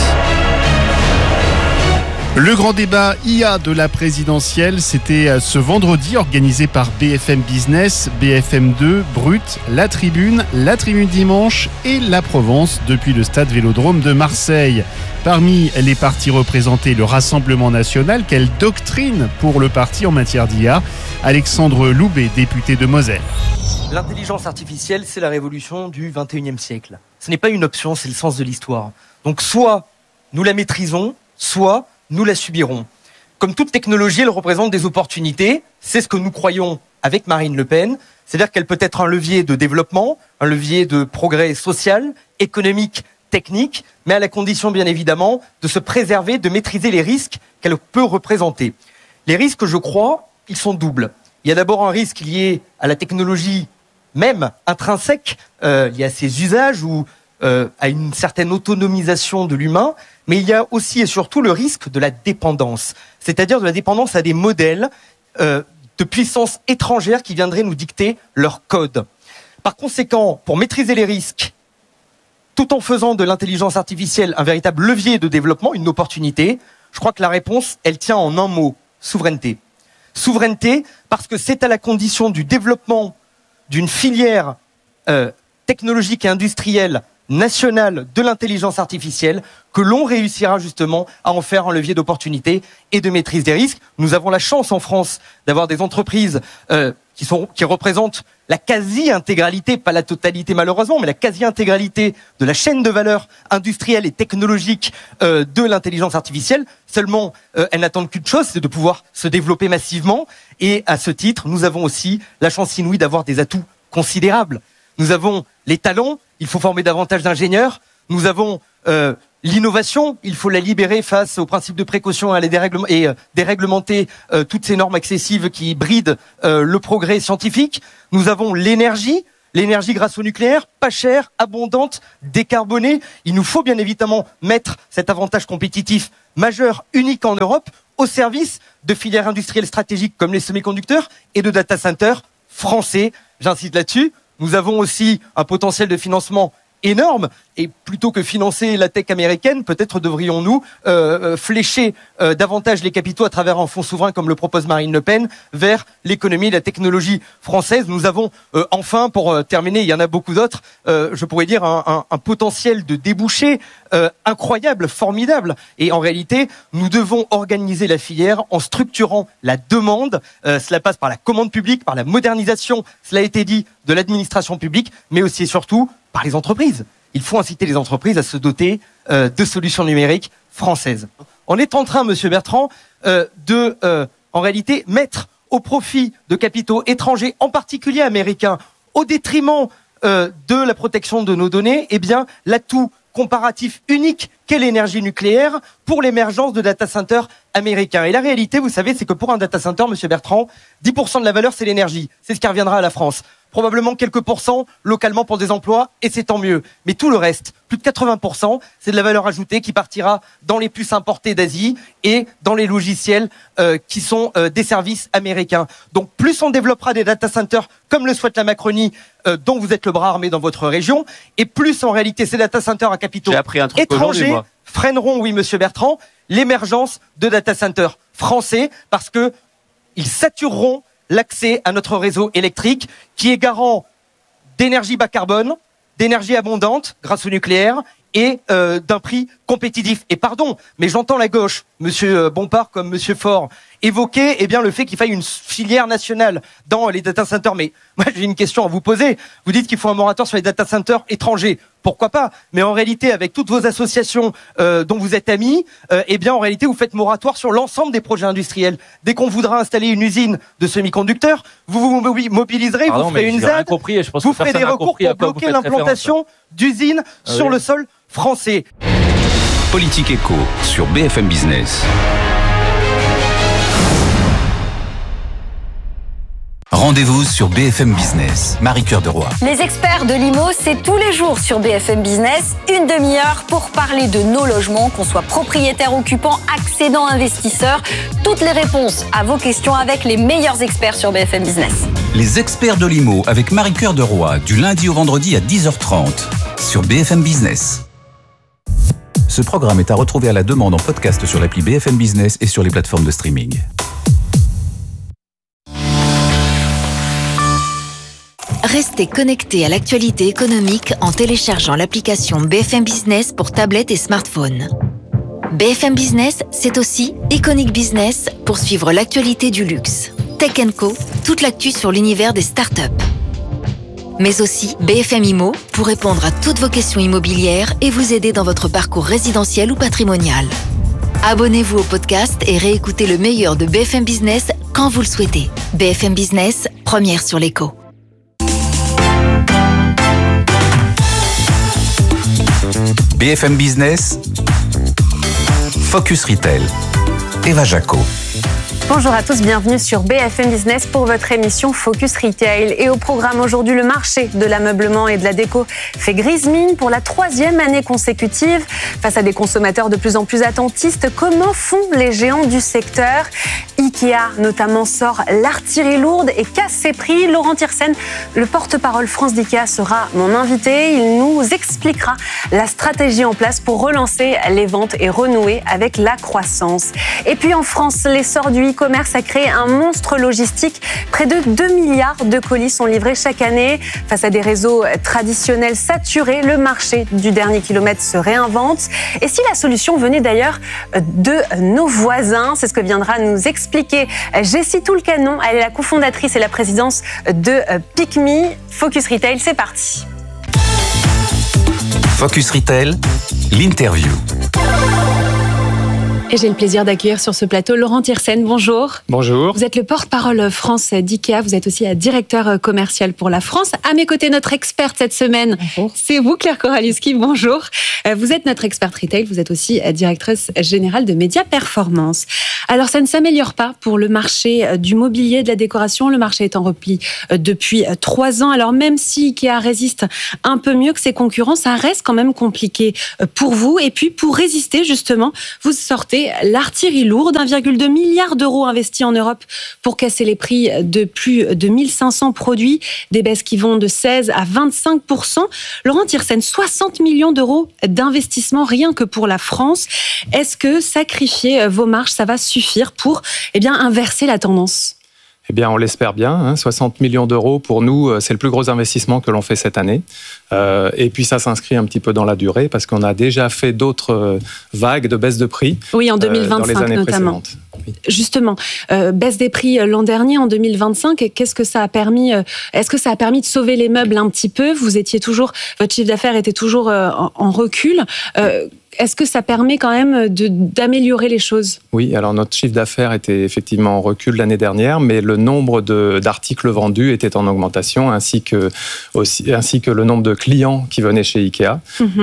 [SPEAKER 7] Le grand débat IA de la présidentielle, c'était ce vendredi, organisé par BFM Business, BFM2, Brut, La Tribune Dimanche et La Provence depuis le stade Vélodrome de Marseille. Parmi les partis représentés, le Rassemblement national, quelle doctrine pour le parti en matière d'IA? Alexandre Loubet, député de Moselle.
[SPEAKER 8] L'intelligence artificielle, c'est la révolution du 21e siècle. Ce n'est pas une option, c'est le sens de l'histoire. Donc soit nous la maîtrisons, soit nous la subirons. Comme toute technologie, elle représente des opportunités. C'est ce que nous croyons avec Marine Le Pen. C'est-à-dire qu'elle peut être un levier de développement, un levier de progrès social, économique, technique, mais à la condition, bien évidemment, de se préserver, de maîtriser les risques qu'elle peut représenter. Les risques, je crois, ils sont doubles. Il y a d'abord un risque lié à la technologie même intrinsèque, lié à ses usages ou à une certaine autonomisation de l'humain, mais il y a aussi et surtout le risque de la dépendance, c'est-à-dire de la dépendance à des modèles de puissances étrangères qui viendraient nous dicter leur code. Par conséquent, pour maîtriser les risques, tout en faisant de l'intelligence artificielle un véritable levier de développement, une opportunité, je crois que la réponse, elle tient en un mot, souveraineté. Souveraineté, parce que c'est à la condition du développement d'une filière technologique et industrielle nationale de l'intelligence artificielle que l'on réussira justement à en faire un levier d'opportunité et de maîtrise des risques. Nous avons la chance en France d'avoir des entreprises qui représentent la quasi-intégralité, pas la totalité malheureusement, mais la quasi-intégralité de la chaîne de valeur industrielle et technologique de l'intelligence artificielle. Seulement, elles n'attendent qu'une chose, c'est de pouvoir se développer massivement. Et à ce titre, nous avons aussi la chance inouïe d'avoir des atouts considérables. Nous avons les talents, il faut former davantage d'ingénieurs. Nous avons l'innovation, il faut la libérer face aux principes de précaution et déréglementer toutes ces normes excessives qui brident le progrès scientifique. Nous avons l'énergie grâce au nucléaire, pas chère, abondante, décarbonée. Il nous faut bien évidemment mettre cet avantage compétitif majeur, unique en Europe, au service de filières industrielles stratégiques comme les semi-conducteurs et de data centers français. J'insiste là-dessus. Nous avons aussi un potentiel de financement énorme, et plutôt que financer la tech américaine, peut-être devrions-nous flécher davantage les capitaux à travers un fonds souverain comme le propose Marine Le Pen vers l'économie et la technologie française. Nous avons enfin, pour terminer, il y en a beaucoup d'autres, je pourrais dire un potentiel de débouchés incroyable, formidable, et en réalité nous devons organiser la filière en structurant la demande. Cela passe par la commande publique, par la modernisation, cela a été dit, de l'administration publique, mais aussi et surtout par les entreprises. Il faut inciter les entreprises à se doter de solutions numériques françaises. On est en train, Monsieur Bertrand, en réalité, mettre au profit de capitaux étrangers, en particulier américains, au détriment de la protection de nos données, eh bien, l'atout comparatif unique qu'est l'énergie nucléaire pour l'émergence de data centers américains. Et la réalité, vous savez, c'est que pour un data center, Monsieur Bertrand, 10% de la valeur, c'est l'énergie. C'est ce qui reviendra à la France. Probablement quelques pourcents localement pour des emplois, et c'est tant mieux. Mais tout le reste, plus de 80%, c'est de la valeur ajoutée qui partira dans les puces importées d'Asie et dans les logiciels qui sont des services américains. Donc plus on développera des data centers comme le souhaite la Macronie, dont vous êtes le bras armé dans votre région, et plus en réalité ces data centers à capitaux étrangers freineront, oui Monsieur Bertrand, l'émergence de data centers français, parce que ils satureront l'accès à notre réseau électrique qui est garant d'énergie bas carbone, d'énergie abondante grâce au nucléaire et d'un prix compétitif. Et pardon, mais j'entends la gauche, Monsieur Bompard comme Monsieur Faure, évoquer le fait qu'il faille une filière nationale dans les data centers. Mais moi j'ai une question à vous poser. Vous dites qu'il faut un moratoire sur les data centers étrangers. Pourquoi pas? Mais en réalité, avec toutes vos associations dont vous êtes amis, en réalité, vous faites moratoire sur l'ensemble des projets industriels. Dès qu'on voudra installer une usine de semi-conducteurs, vous vous mobiliserez, vous ferez une ZAD, vous ferez des recours pour bloquer l'implantation d'usines sur le sol français.
[SPEAKER 5] Politique Éco sur BFM Business. Rendez-vous sur BFM Business. Marie-Cœur de Roy.
[SPEAKER 9] Les experts de l'IMO, c'est tous les jours sur BFM Business, une demi-heure pour parler de nos logements, qu'on soit propriétaire, occupant, accédant, investisseur. Toutes les réponses à vos questions avec les meilleurs experts sur BFM Business.
[SPEAKER 5] Les experts de l'IMO avec Marie-Cœur de Roy, du lundi au vendredi à 10h30 sur BFM Business. Ce programme est à retrouver à la demande en podcast sur l'appli BFM Business et sur les plateformes de streaming.
[SPEAKER 6] Restez connectés à l'actualité économique en téléchargeant l'application BFM Business pour tablette et smartphone. BFM Business, c'est aussi Iconic Business pour suivre l'actualité du luxe. Tech & Co, toute l'actu sur l'univers des startups. Mais aussi BFM Immo pour répondre à toutes vos questions immobilières et vous aider dans votre parcours résidentiel ou patrimonial. Abonnez-vous au podcast et réécoutez le meilleur de BFM Business quand vous le souhaitez. BFM Business, première sur l'écho.
[SPEAKER 5] BFM Business, Focus Retail, Eva Jaco.
[SPEAKER 10] Bonjour à tous, bienvenue sur BFM Business pour votre émission Focus Retail. Et au programme aujourd'hui, le marché de l'ameublement et de la déco fait grise mine pour la 3e année consécutive. Face à des consommateurs de plus en plus attentistes, comment font les géants du secteur? Ikea notamment sort l'artillerie lourde et casse ses prix. Laurent Thyrssen, le porte-parole France d'Ikea, sera mon invité. Il nous expliquera la stratégie en place pour relancer les ventes et renouer avec la croissance. Et puis en France, l'essor du e-commerce a créé un monstre logistique. Près de 2 milliards de colis sont livrés chaque année. Face à des réseaux traditionnels saturés, le marché du dernier kilomètre se réinvente. Et si la solution venait d'ailleurs de nos voisins, c'est ce que viendra nous expliquer expliquer Jessie Toulcanon. Elle est la cofondatrice et la présidente de PicMe. Focus Retail, c'est parti.
[SPEAKER 5] Focus Retail, l'interview.
[SPEAKER 11] Et j'ai le plaisir d'accueillir sur ce plateau Laurent Thiersen. Bonjour.
[SPEAKER 12] Bonjour.
[SPEAKER 11] Vous êtes le porte-parole France d'IKEA. Vous êtes aussi directeur commercial pour la France. À mes côtés, notre experte cette semaine, bonjour. C'est vous, Claire Koralewski. Bonjour. Vous êtes notre experte retail. Vous êtes aussi directrice générale de Média Performance. Alors, ça ne s'améliore pas pour le marché du mobilier, de la décoration. Le marché est en repli depuis 3 ans. Alors, même si IKEA résiste un peu mieux que ses concurrents, ça reste quand même compliqué pour vous. Et puis, pour résister, justement, vous sortez l'artillerie lourde, 1,2 milliard d'euros investis en Europe pour casser les prix de plus de 1500 produits, des baisses qui vont de 16 à 25%. Laurent Thiersen, 60 millions d'euros d'investissement rien que pour la France. Est-ce que sacrifier vos marges, ça va suffire pour inverser la tendance ?
[SPEAKER 12] Eh bien, on l'espère bien. 60 millions d'euros, pour nous, c'est le plus gros investissement que l'on fait cette année. Et puis, ça s'inscrit un petit peu dans la durée parce qu'on a déjà fait d'autres vagues de baisse de prix.
[SPEAKER 11] Oui, en 2025
[SPEAKER 12] dans les années
[SPEAKER 11] notamment.
[SPEAKER 12] Oui.
[SPEAKER 11] Justement, baisse des prix l'an dernier, en 2025. Qu'est-ce que ça a permis ? Est-ce que ça a permis de sauver les meubles un petit peu ? Votre chiffre d'affaires était toujours en recul. Est-ce que ça permet quand même d'améliorer les choses ? Oui, alors notre chiffre d'affaires était effectivement en recul l'année dernière, mais le nombre d'articles vendus était en augmentation, ainsi que le nombre de clients qui venaient chez IKEA.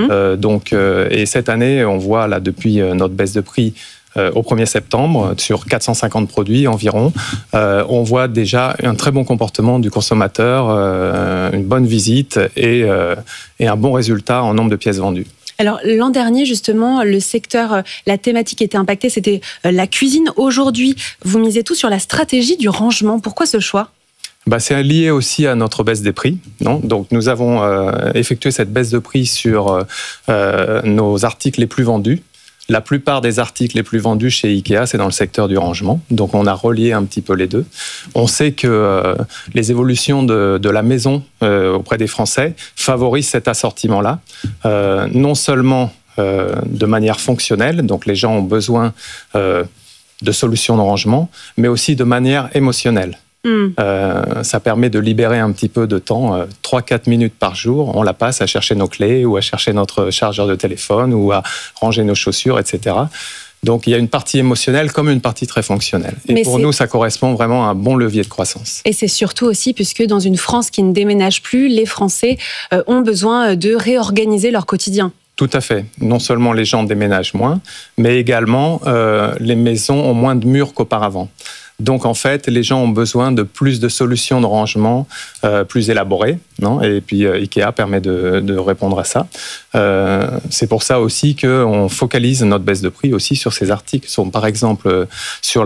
[SPEAKER 11] Et cette année, on voit là depuis notre baisse de prix au 1er septembre, sur 450 produits environ, on voit déjà un très bon comportement du consommateur, une bonne visite et un bon résultat en nombre de pièces vendues. Alors, l'an dernier, justement, le secteur, la thématique qui était impactée, c'était la cuisine. Aujourd'hui, vous misez tout sur la stratégie du rangement. Pourquoi ce choix ? C'est lié aussi à notre baisse des prix. Donc, nous avons effectué cette baisse de prix sur nos articles les plus vendus. La plupart des articles les plus vendus chez IKEA, c'est dans le secteur du rangement. Donc, on a relié un petit peu les deux. On sait que les évolutions de la maison auprès des Français favorisent cet assortiment-là. Non seulement de manière fonctionnelle, donc les gens ont besoin de solutions de rangement, mais aussi de manière émotionnelle. Ça permet de libérer un petit peu de temps, 3-4 minutes par jour, on la passe à chercher nos clés ou à chercher notre chargeur de téléphone ou à ranger nos chaussures, etc. Donc il y a une partie émotionnelle comme une partie très fonctionnelle. Et pour nous, ça correspond vraiment à un bon levier de croissance. Et c'est surtout aussi puisque dans une France qui ne déménage plus, les Français ont besoin de réorganiser leur quotidien. Tout à fait. Non seulement les gens déménagent moins, mais également les maisons ont moins de murs qu'auparavant. Donc, en fait, les gens ont besoin de plus de solutions de rangement plus élaborées. Et puis, IKEA permet de répondre à ça. C'est pour ça aussi qu'on focalise notre baisse de prix aussi sur ces articles. Par exemple, sur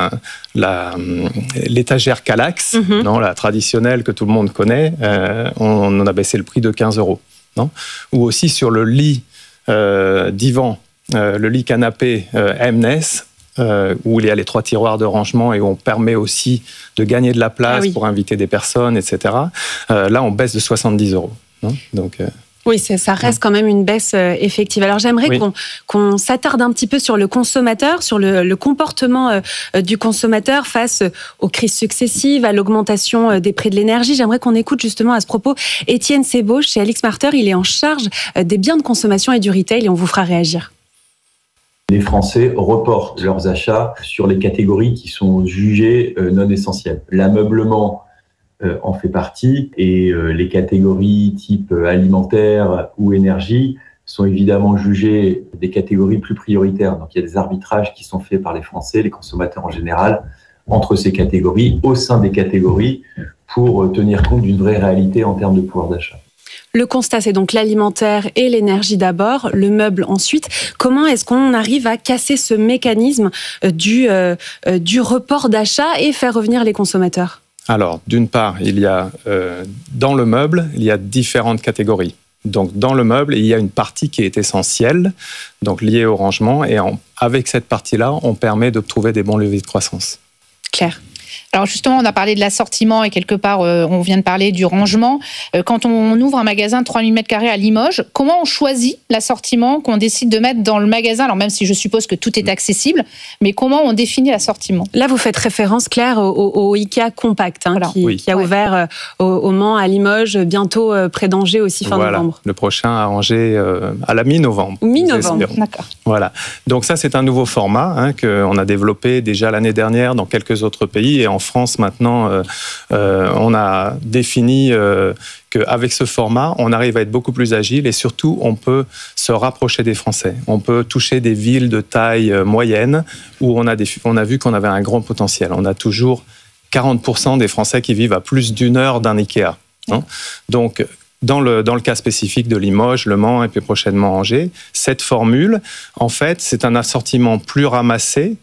[SPEAKER 11] l'étagère Kallax, la traditionnelle que tout le monde connaît, on a baissé le prix de 15 €. Ou aussi sur le lit divan, le lit canapé Mness, où il y a les 3 tiroirs de rangement et où on permet aussi de gagner de la place pour inviter des personnes, etc. Là, on baisse de 70 €. Donc, oui, ça reste quand même une baisse effective. Alors j'aimerais qu'on s'attarde un petit peu sur le consommateur, sur le comportement du consommateur face aux crises successives, à l'augmentation des prix de l'énergie. J'aimerais qu'on écoute justement à ce propos Étienne Sebauche chez AlixMarter. Il est en charge des biens de consommation et du retail et on vous fera réagir.
[SPEAKER 13] Les Français reportent leurs achats sur les catégories qui sont jugées non essentielles. L'ameublement en fait partie et les catégories type alimentaire ou énergie sont évidemment jugées des catégories plus prioritaires. Donc il y a des arbitrages qui sont faits par les Français, les consommateurs en général, entre ces catégories, au sein des catégories, pour tenir compte d'une vraie réalité en termes de pouvoir d'achat. Le constat, c'est donc l'alimentaire et l'énergie d'abord, le meuble ensuite. Comment est-ce qu'on arrive à casser ce mécanisme du report d'achat et faire revenir les consommateurs ? Alors, d'une part, il y a dans le meuble, il y a différentes catégories. Donc, dans le meuble, il y a une partie qui est essentielle, donc liée au rangement. Et avec cette partie-là, on permet de trouver des bons leviers de croissance. Claire.
[SPEAKER 14] Alors justement, on a parlé de l'assortiment et quelque part, on vient de parler du rangement. Quand on ouvre un magasin de 3000 m² à Limoges, comment on choisit l'assortiment qu'on décide de mettre dans le magasin? Alors même si je suppose que tout est accessible, mais comment on définit l'assortiment?
[SPEAKER 11] Là, vous faites référence, Claire, au IKEA Compact, qui a ouvert au Mans, à Limoges, bientôt près d'Angers aussi fin novembre.
[SPEAKER 12] Le prochain à Angers à la mi-novembre.
[SPEAKER 11] Mi-novembre,
[SPEAKER 14] d'accord.
[SPEAKER 12] Voilà. Donc ça, c'est un nouveau format qu'on a développé déjà l'année dernière dans quelques autres pays, et en France maintenant, on a défini qu'avec ce format, on arrive à être beaucoup plus agile et surtout, on peut se rapprocher des Français. On peut toucher des villes de taille moyenne où on a vu qu'on avait un grand potentiel. On a toujours 40% des Français qui vivent à plus d'1 heure d'un Ikea. Donc, dans le cas spécifique de Limoges, Le Mans et puis prochainement Angers, cette formule, en fait, c'est un assortiment plus ramassé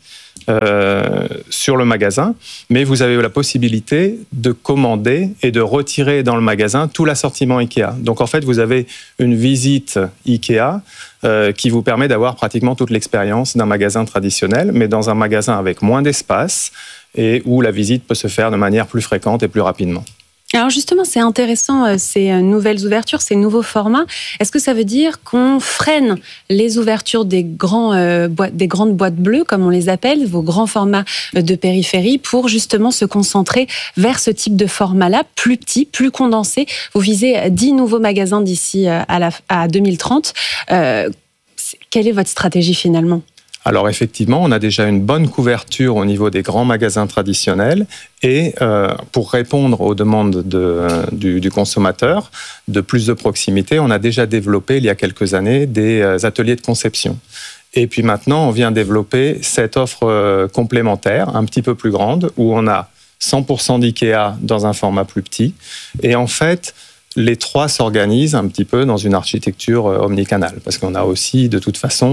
[SPEAKER 12] sur le magasin, mais vous avez la possibilité de commander et de retirer dans le magasin tout l'assortiment Ikea. Donc en fait, vous avez une visite Ikea qui vous permet d'avoir pratiquement toute l'expérience d'un magasin traditionnel, mais dans un magasin avec moins d'espace et où la visite peut se faire de manière plus fréquente et plus rapidement.
[SPEAKER 11] Alors justement, c'est intéressant ces nouvelles ouvertures, ces nouveaux formats. Est-ce que ça veut dire qu'on freine les ouvertures des grandes boîtes bleues, comme on les appelle, vos grands formats de périphérie, pour justement se concentrer vers ce type de format-là, plus petit, plus condensé? Vous visez 10 nouveaux magasins d'ici à 2030. Quelle est votre stratégie finalement ?
[SPEAKER 12] Alors effectivement, on a déjà une bonne couverture au niveau des grands magasins traditionnels et pour répondre aux demandes du consommateur de plus de proximité, on a déjà développé il y a quelques années des ateliers de conception. Et puis maintenant, on vient développer cette offre complémentaire, un petit peu plus grande, où on a 100% d'IKEA dans un format plus petit. Et en fait, les trois s'organisent un petit peu dans une architecture omnicanal, parce qu'on a aussi, de toute façon,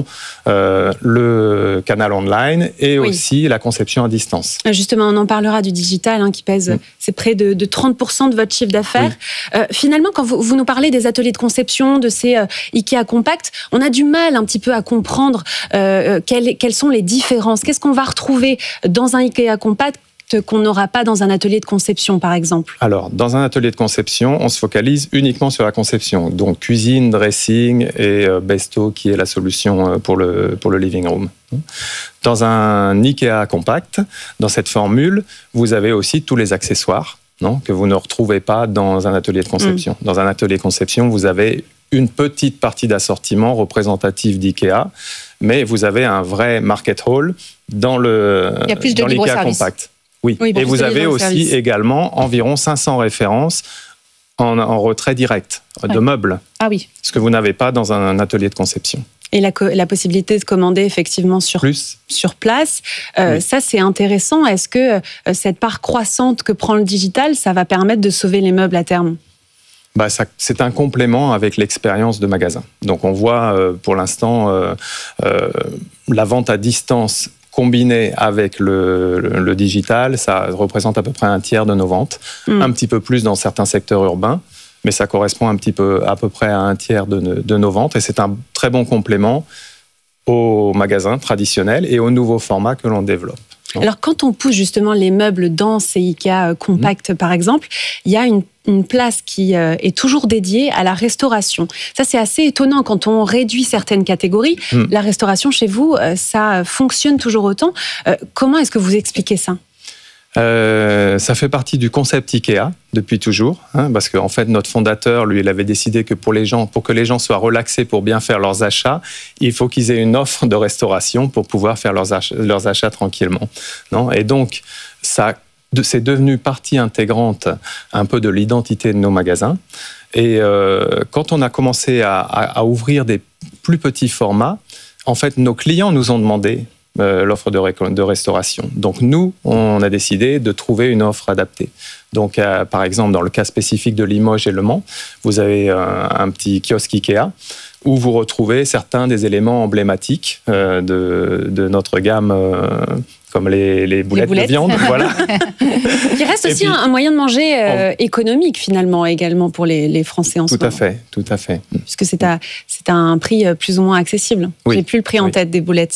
[SPEAKER 12] le canal online et aussi la conception à distance.
[SPEAKER 11] Justement, on en parlera du digital, qui pèse, c'est près de 30% de votre chiffre d'affaires. Oui. Finalement, quand vous nous parlez des ateliers de conception, de ces IKEA Compact, on a du mal un petit peu à comprendre quelles sont les différences. Qu'est-ce qu'on va retrouver dans un IKEA Compact qu'on n'aura pas dans un atelier de conception, par exemple? Alors,
[SPEAKER 12] dans un atelier de conception, on se focalise uniquement sur la conception. Donc, cuisine, dressing et Besto, qui est la solution pour le living room. Dans un IKEA Compact, dans cette formule, vous avez aussi tous les accessoires que vous ne retrouvez pas dans un atelier de conception. Dans un atelier de conception, vous avez une petite partie d'assortiment représentative d'IKEA, mais vous avez un vrai market hall dans l'IKEA Compact. Oui, et vous avez aussi également environ 500 références en retrait direct de meubles.
[SPEAKER 14] Ah oui.
[SPEAKER 12] Ce que vous n'avez pas dans un atelier de conception.
[SPEAKER 11] Et la possibilité de commander effectivement sur place. Ça, c'est intéressant. Est-ce que cette part croissante que prend le digital, ça va permettre de sauver les meubles à terme ?
[SPEAKER 12] C'est un complément avec l'expérience de magasin. Donc on voit pour l'instant la vente à distance combiné avec le digital, ça représente à peu près un tiers de nos ventes, un petit peu plus dans certains secteurs urbains, mais ça correspond à peu près à un tiers de nos ventes, et c'est un très bon complément aux magasins traditionnels et aux nouveaux formats que l'on développe.
[SPEAKER 11] Alors, quand on pousse justement les meubles dans ces IKEA Compact, par exemple, il y a une place qui est toujours dédiée à la restauration. Ça, c'est assez étonnant quand on réduit certaines catégories. La restauration, chez vous, ça fonctionne toujours autant. Comment est-ce que vous expliquez ça ?
[SPEAKER 12] Ça fait partie du concept IKEA depuis toujours, parce qu'en fait notre fondateur, lui, il avait décidé que pour que les gens soient relaxés pour bien faire leurs achats, il faut qu'ils aient une offre de restauration pour pouvoir faire leurs achats tranquillement. Et donc c'est devenu partie intégrante un peu de l'identité de nos magasins. Et quand on a commencé à ouvrir des plus petits formats, en fait nos clients nous ont demandé l'offre de restauration. Donc nous, on a décidé de trouver une offre adaptée. Donc par exemple, dans le cas spécifique de Limoges et Le Mans, vous avez un petit kiosque IKEA où vous retrouvez certains des éléments emblématiques de notre gamme, comme les boulettes de viande. Voilà.
[SPEAKER 11] Qui reste aussi un moyen de manger économique finalement également pour les Français en ce moment.
[SPEAKER 12] Tout à fait.
[SPEAKER 11] Puisque c'est à un prix plus ou moins accessible. J'ai plus le prix en tête des boulettes.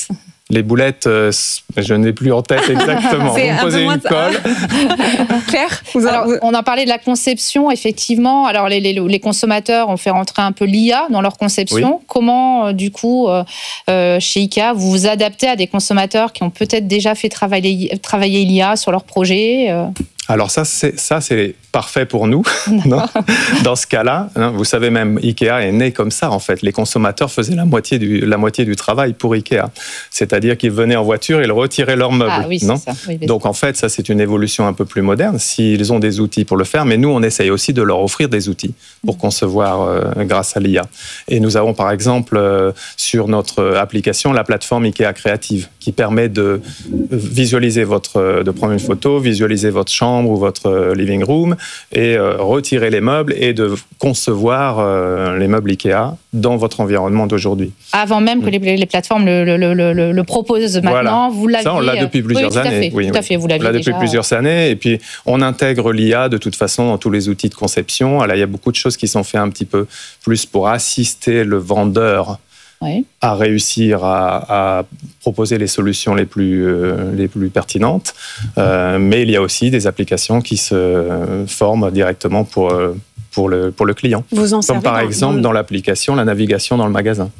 [SPEAKER 12] Les boulettes, je n'ai plus en tête exactement. Vous me posez une colle.
[SPEAKER 11] Claire,
[SPEAKER 14] on a parlé de la conception, effectivement. Alors, les consommateurs ont fait rentrer un peu l'IA dans leur conception. Oui. Comment, du coup, chez IKEA, vous vous adaptez à des consommateurs qui ont peut-être déjà fait travailler l'IA sur leur projet
[SPEAKER 12] Alors ça, c'est parfait pour nous. Non, dans ce cas-là, vous savez, même IKEA est né comme ça, en fait. Les consommateurs faisaient la moitié du travail pour IKEA. C'est-à-dire qu'ils venaient en voiture et ils retiraient leurs meubles.
[SPEAKER 14] Ah oui,
[SPEAKER 12] non
[SPEAKER 14] c'est ça. Oui,
[SPEAKER 12] donc, en fait, ça, c'est une évolution un peu plus moderne, s'ils ont des outils pour le faire. Mais nous, on essaye aussi de leur offrir des outils pour concevoir grâce à l'IA. Et nous avons, par exemple, sur notre application, la plateforme IKEA Créative, qui permet de visualiser de prendre une photo, visualiser votre chambre ou votre living room, et retirer les meubles et de concevoir les meubles IKEA dans votre environnement d'aujourd'hui.
[SPEAKER 14] Avant même que les plateformes le proposent maintenant, voilà. Vous l'aviez...
[SPEAKER 12] Ça, on l'a depuis plusieurs années.
[SPEAKER 14] Tout à fait, vous l'aviez
[SPEAKER 12] depuis plusieurs années. Et puis, on intègre l'IA de toute façon dans tous les outils de conception. Alors, il y a beaucoup de choses qui sont faites un petit peu plus pour assister le vendeur à réussir à proposer les solutions les plus pertinentes. Mais il y a aussi des applications qui se forment directement pour le client.
[SPEAKER 11] Vous en
[SPEAKER 12] Comme par exemple dans l'application, la navigation dans le magasin.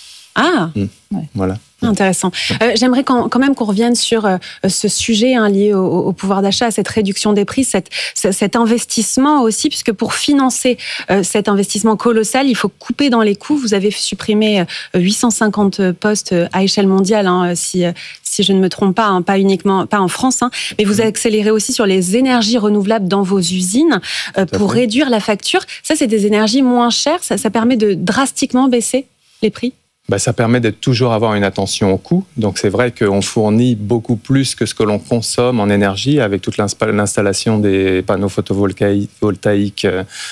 [SPEAKER 11] Ah
[SPEAKER 12] Voilà.
[SPEAKER 11] Intéressant. J'aimerais quand même qu'on revienne sur ce sujet lié au pouvoir d'achat, à cette réduction des prix, cet investissement aussi, puisque pour financer cet investissement colossal, il faut couper dans les coûts. Vous avez supprimé 850 postes à échelle mondiale, si je ne me trompe pas, pas en France, mais vous accélérez aussi sur les énergies renouvelables dans vos usines pour réduire la facture. Ça, c'est des énergies moins chères. Ça permet de drastiquement baisser les prix.
[SPEAKER 12] Ça permet de toujours avoir une attention au coût. Donc, c'est vrai qu'on fournit beaucoup plus que ce que l'on consomme en énergie avec toute l'installation des panneaux photovoltaïques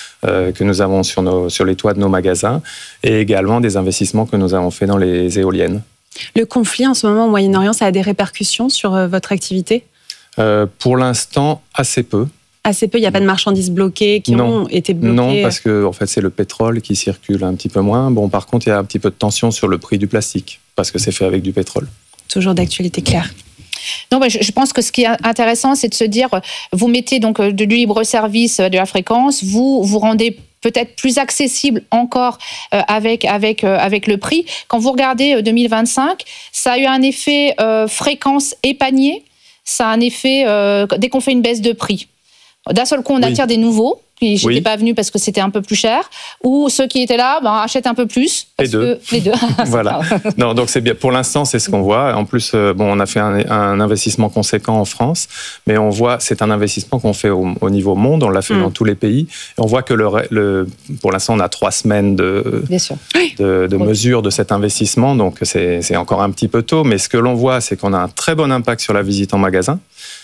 [SPEAKER 12] que nous avons sur les toits de nos magasins et également des investissements que nous avons faits dans les éoliennes.
[SPEAKER 11] Le conflit en ce moment au Moyen-Orient, ça a des répercussions sur votre activité ?
[SPEAKER 12] Pour l'instant, assez peu.
[SPEAKER 11] Assez peu, il n'y a pas de marchandises bloquées ont été bloquées.
[SPEAKER 12] Non, parce que en fait, c'est le pétrole qui circule un petit peu moins. Bon, par contre, il y a un petit peu de tension sur le prix du plastique, parce que c'est fait avec du pétrole.
[SPEAKER 11] Toujours d'actualité, Claire.
[SPEAKER 14] Non, je pense que ce qui est intéressant, c'est de se dire, vous mettez donc du libre-service de la fréquence, vous rendez peut-être plus accessible encore avec le prix. Quand vous regardez 2025, ça a eu un effet fréquence et panier, ça a un effet dès qu'on fait une baisse de prix. D'un seul coup, on attire des nouveaux qui n'étaient pas venus parce que c'était un peu plus cher, ou ceux qui étaient là achètent un peu plus.
[SPEAKER 12] Les deux. Voilà. Non, donc c'est bien. Pour l'instant, c'est ce qu'on voit. En plus, on a fait un investissement conséquent en France, mais on voit, c'est un investissement qu'on fait au niveau monde. On l'a fait dans tous les pays. Et on voit que pour l'instant, on a 3 semaines de mesure de cet investissement, donc c'est encore un petit peu tôt. Mais ce que l'on voit, c'est qu'on a un très bon impact sur la visite en magasin.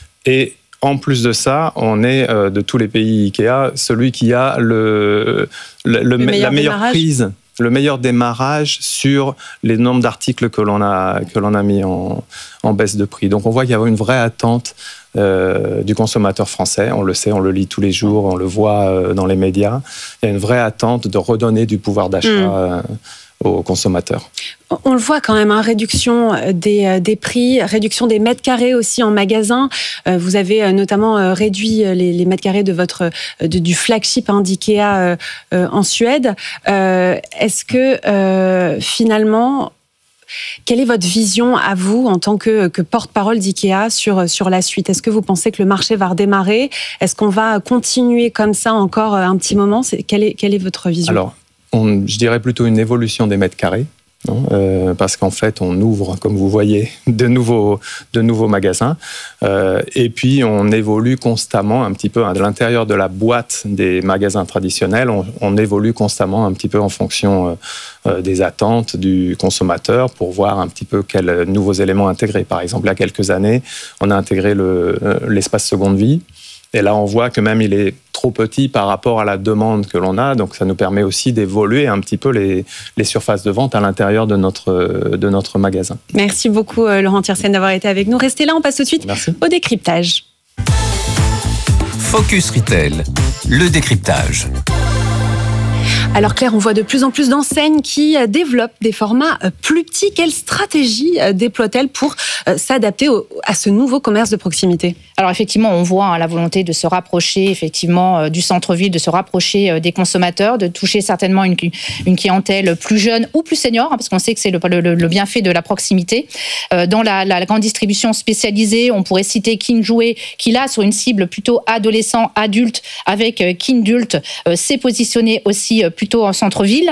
[SPEAKER 12] Et en plus de ça, on est de tous les pays IKEA celui qui a la meilleure prise, le meilleur démarrage sur les nombres d'articles que l'on a mis en baisse de prix. Donc on voit qu'il y a une vraie attente du consommateur français. On le sait, on le lit tous les jours, on le voit dans les médias. Il y a une vraie attente de redonner du pouvoir d'achat aux consommateurs.
[SPEAKER 11] On le voit quand même, réduction des prix, réduction des mètres carrés aussi en magasin. Vous avez notamment réduit les mètres carrés du flagship d'IKEA en Suède. Est-ce que finalement, quelle est votre vision à vous en tant que porte-parole d'IKEA sur la suite ? Est-ce que vous pensez que le marché va redémarrer ? Est-ce qu'on va continuer comme ça encore un petit moment ? Quelle est votre vision ?
[SPEAKER 12] Alors, je dirais plutôt une évolution des mètres carrés, parce qu'en fait, on ouvre, comme vous voyez, de nouveaux magasins, et puis on évolue constamment un petit peu à l'intérieur de la boîte des magasins traditionnels. On évolue constamment un petit peu en fonction des attentes du consommateur pour voir un petit peu quels nouveaux éléments intégrer. Par exemple, il y a quelques années, on a intégré l'espace seconde vie. Et là, on voit que même il est trop petit par rapport à la demande que l'on a. Donc, ça nous permet aussi d'évoluer un petit peu les surfaces de vente à l'intérieur de notre magasin.
[SPEAKER 11] Merci beaucoup, Laurent Thiersen, d'avoir été avec nous. Restez là, on passe tout de suite au décryptage.
[SPEAKER 5] Focus Retail, le décryptage.
[SPEAKER 11] Alors Claire, on voit de plus en plus d'enseignes qui développent des formats plus petits. Quelle stratégie déploie-t-elle pour s'adapter à ce nouveau commerce de proximité ?
[SPEAKER 14] Alors effectivement, on voit la volonté de se rapprocher effectivement du centre-ville, de se rapprocher des consommateurs, de toucher certainement une clientèle plus jeune ou plus senior, parce qu'on sait que c'est le bienfait de la proximité. Dans la grande distribution spécialisée, on pourrait citer Kinjoué, qui là, sur une cible plutôt adolescent, adulte, avec Kindult, s'est positionné aussi plutôt en centre-ville.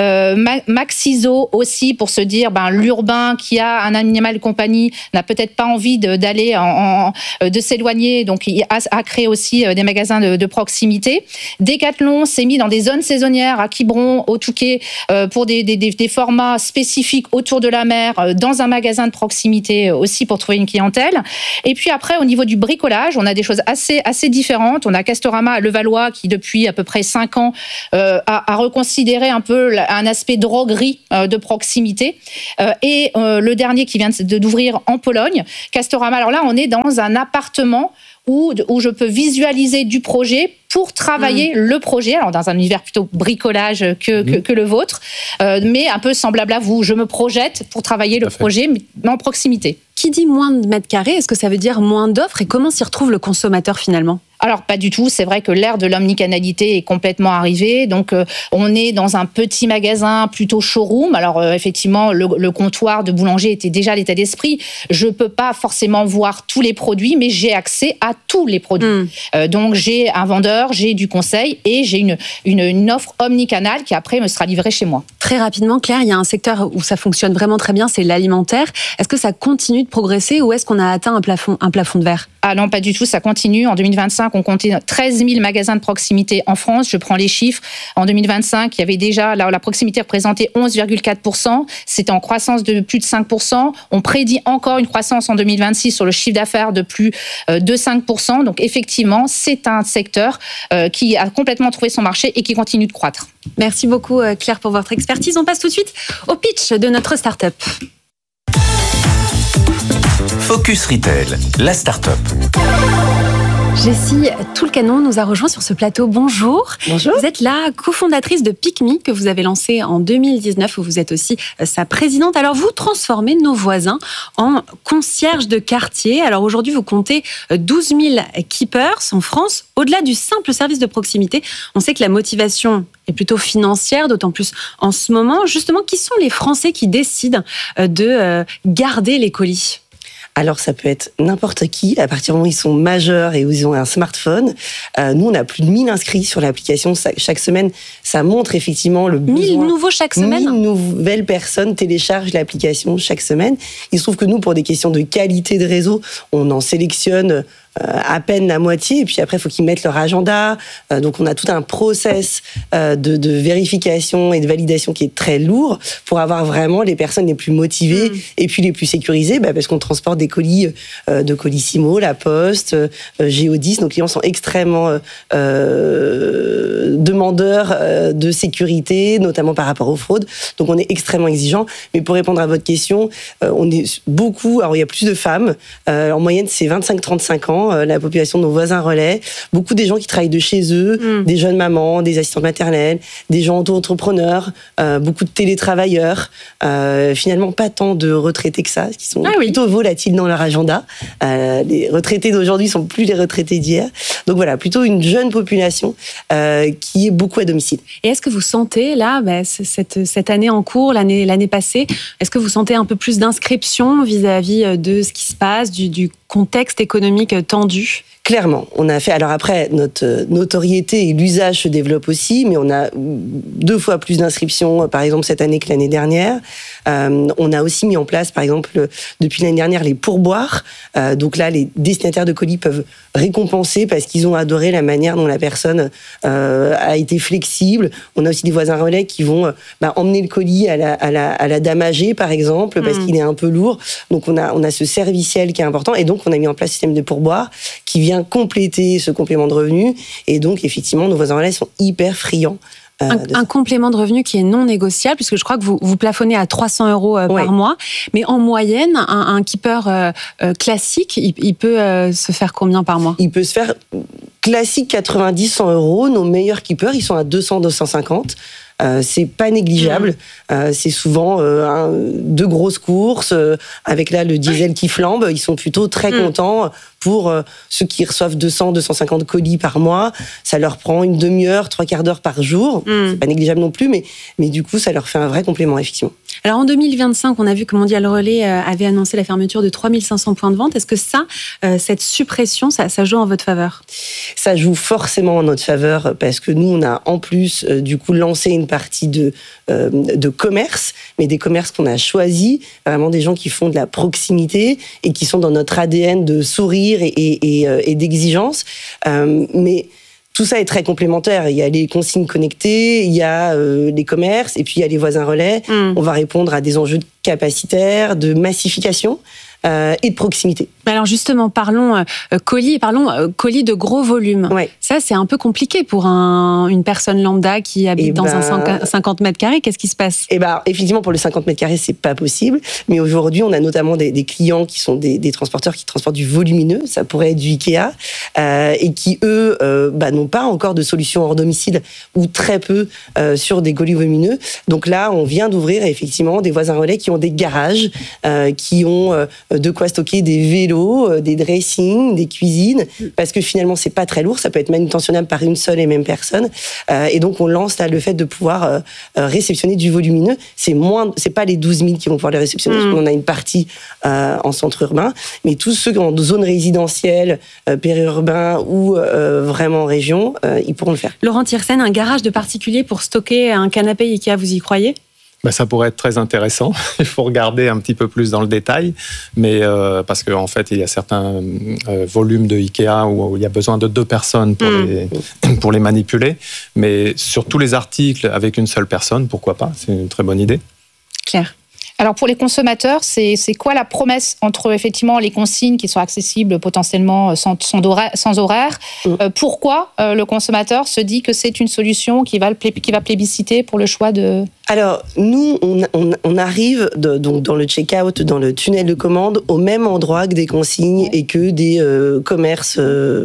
[SPEAKER 14] Maxiso aussi, pour se dire, l'urbain qui a un animal de compagnie n'a peut-être pas envie d'aller de s'éloigner, donc il a créé aussi des magasins de proximité. Decathlon s'est mis dans des zones saisonnières à Quiberon, au Touquet, pour des formats spécifiques autour de la mer, dans un magasin de proximité aussi pour trouver une clientèle. Et puis après, au niveau du bricolage, on a des choses assez différentes. On a Castorama à Levallois qui, depuis à peu près 5 ans, a reconsidéré un peu un aspect droguerie de proximité. Et le dernier qui vient d'ouvrir en Pologne, Castorama. Alors là, on est dans un appartement où je peux visualiser du projet pour travailler le projet, alors dans un univers plutôt bricolage que le vôtre, mais un peu semblable à vous. Je me projette pour travailler le projet, mais en proximité.
[SPEAKER 11] Qui dit moins de mètres carrés, est-ce que ça veut dire moins d'offres et comment s'y retrouve le consommateur finalement ?
[SPEAKER 14] Alors, pas du tout. C'est vrai que l'ère de l'omnicanalité est complètement arrivée. Donc, on est dans un petit magasin plutôt showroom. Alors, effectivement, le comptoir de boulanger était déjà l'état d'esprit. Je peux pas forcément voir tous les produits, mais j'ai accès à tous les produits. Donc, j'ai un vendeur, j'ai du conseil et j'ai une offre omnicanale qui, après, me sera livrée chez moi.
[SPEAKER 11] Très rapidement, Claire, il y a un secteur où ça fonctionne vraiment très bien, c'est l'alimentaire. Est-ce que ça continue de progresser ou est-ce qu'on a atteint un plafond de verre ?
[SPEAKER 14] Ah non, pas du tout, ça continue. En 2025, on comptait 13 000 magasins de proximité en France. Je prends les chiffres. En 2025, il y avait déjà, la proximité représentait 11,4%. C'était en croissance de plus de 5%. On prédit encore une croissance en 2026 sur le chiffre d'affaires de plus de 5%. Donc effectivement, c'est un secteur qui a complètement trouvé son marché et qui continue de croître.
[SPEAKER 11] Merci beaucoup Claire pour votre expertise. On passe tout de suite au pitch de notre start-up.
[SPEAKER 5] Focus Retail, la start-up.
[SPEAKER 11] Jessie Toulcanon nous a rejoint sur ce plateau. Bonjour.
[SPEAKER 15] Bonjour.
[SPEAKER 11] Vous êtes la cofondatrice de PicMe que vous avez lancé en 2019 où vous êtes aussi sa présidente. Alors vous transformez nos voisins en concierges de quartier. Alors aujourd'hui vous comptez 12 000 keepers en France. Au-delà du simple service de proximité, on sait que la motivation est plutôt financière, d'autant plus en ce moment. Justement, qui sont les Français qui décident de garder les colis ?
[SPEAKER 15] Alors, ça peut être n'importe qui, à partir du moment où ils sont majeurs et où ils ont un smartphone. Nous, on a plus de 1000 inscrits sur l'application. Chaque semaine, ça montre effectivement le besoin.
[SPEAKER 11] 1000 nouveaux chaque semaine ?
[SPEAKER 15] 1000 nouvelles personnes téléchargent l'application chaque semaine. Il se trouve que nous, pour des questions de qualité de réseau, on en sélectionne à peine la moitié, et puis après, il faut qu'ils mettent leur agenda. Donc, on a tout un process de vérification et de validation qui est très lourd pour avoir vraiment les personnes les plus motivées et puis les plus sécurisées, parce qu'on transporte des colis de Colissimo, La Poste, Géodis. Nos clients sont extrêmement demandeurs de sécurité, notamment par rapport aux fraudes. Donc, on est extrêmement exigeant. Mais pour répondre à votre question, on est beaucoup... Alors, il y a plus de femmes. En moyenne, c'est 25-35 ans. La population de nos voisins relais, beaucoup des gens qui travaillent de chez eux, des jeunes mamans, des assistantes maternelles, des gens auto-entrepreneurs, beaucoup de télétravailleurs, finalement pas tant de retraités que ça, qui sont plutôt volatiles dans leur agenda. Les retraités d'aujourd'hui sont plus les retraités d'hier. Donc voilà, plutôt une jeune population qui est beaucoup à domicile.
[SPEAKER 11] Et est-ce que vous sentez, là, cette année en cours, l'année passée, est-ce que vous sentez un peu plus d'inscription vis-à-vis de ce qui se passe, du contexte économique tendu ?
[SPEAKER 15] Clairement, on a fait. Alors après, notre notoriété et l'usage se développent aussi, mais on a 2 fois plus d'inscriptions, par exemple cette année que l'année dernière. On a aussi mis en place, par exemple, depuis l'année dernière, les pourboires. Donc là, les destinataires de colis peuvent récompenser parce qu'ils ont adoré la manière dont la personne a été flexible. On a aussi des voisins relais qui vont emmener le colis à la dame âgée, par exemple, parce qu'il est un peu lourd. Donc on a ce serviciel qui est important, et donc on a mis en place un système de pourboire qui vient compléter ce complément de revenu. Et donc, effectivement, nos voisins relais sont hyper friands.
[SPEAKER 11] Un complément de revenu qui est non négociable, puisque je crois que vous plafonnez à 300 € par mois. Mais en moyenne, un keeper classique, il peut se faire combien par mois ?
[SPEAKER 15] Il peut se faire classique 90-100 €. Nos meilleurs keepers, ils sont à 200-250. c'est pas négligeable. C'est souvent 2 grosses courses avec là le diesel qui flambe. Ils sont plutôt très contents. Pour ceux qui reçoivent 200-250 colis par mois, ça leur prend une demi-heure, 3/4 d'heure par jour. C'est pas négligeable non plus, mais du coup, ça leur fait un vrai complément, effectivement.
[SPEAKER 11] Alors en 2025, on a vu que Mondial Relais avait annoncé la fermeture de 3500 points de vente. Est-ce que cette suppression, ça joue en votre faveur ?
[SPEAKER 15] Ça joue forcément en notre faveur parce que nous, on a en plus du coup lancé une partie de commerce, mais des commerces qu'on a choisis, vraiment des gens qui font de la proximité et qui sont dans notre ADN de sourire et d'exigence. Mais tout ça est très complémentaire. Il y a les consignes connectées, il y a les commerces, et puis il y a les voisins relais. On va répondre à des enjeux de capacitaire, de massification et de proximité.
[SPEAKER 11] Alors justement, parlons colis de gros volume.
[SPEAKER 15] Ouais.
[SPEAKER 11] Ça, c'est un peu compliqué pour une personne lambda qui habite dans un 50 mètres carrés. Qu'est-ce qui se passe ?
[SPEAKER 15] Effectivement, pour le 50 mètres carrés, c'est pas possible. Mais aujourd'hui, on a notamment des clients qui sont des transporteurs qui transportent du volumineux. Ça pourrait être du Ikea. Et qui, eux, n'ont pas encore de solution hors domicile ou très peu sur des colis volumineux. Donc là, on vient d'ouvrir effectivement des voisins relais qui ont des garages, qui ont de quoi stocker des vélos, des dressings, des cuisines, parce que finalement, c'est pas très lourd. Ça peut être manutentionnable par une seule et même personne. Et donc, on lance là le fait de pouvoir réceptionner du volumineux. C'est pas les 12 000 qui vont pouvoir les réceptionner, parce qu'on a une partie en centre urbain, mais tous ceux en zone résidentielle, périurbain ou vraiment en région, ils pourront le faire.
[SPEAKER 11] Laurent Thiersen, un garage de particulier pour stocker un canapé Ikea, vous y croyez ?
[SPEAKER 12] Ça pourrait être très intéressant. Il faut regarder un petit peu plus dans le détail, mais parce qu'en fait, il y a certains volumes de Ikea où il y a besoin de 2 personnes pour les manipuler. Mais sur tous les articles avec une seule personne, pourquoi pas ? C'est une très bonne idée.
[SPEAKER 11] Claire.
[SPEAKER 14] Alors pour les consommateurs, c'est quoi la promesse entre effectivement les consignes qui sont accessibles potentiellement sans horaire ? Pourquoi le consommateur se dit que c'est une solution qui va plébisciter pour le choix de...
[SPEAKER 15] Alors, nous, on arrive dans le check-out, dans le tunnel de commande, au même endroit que des consignes et que des commerces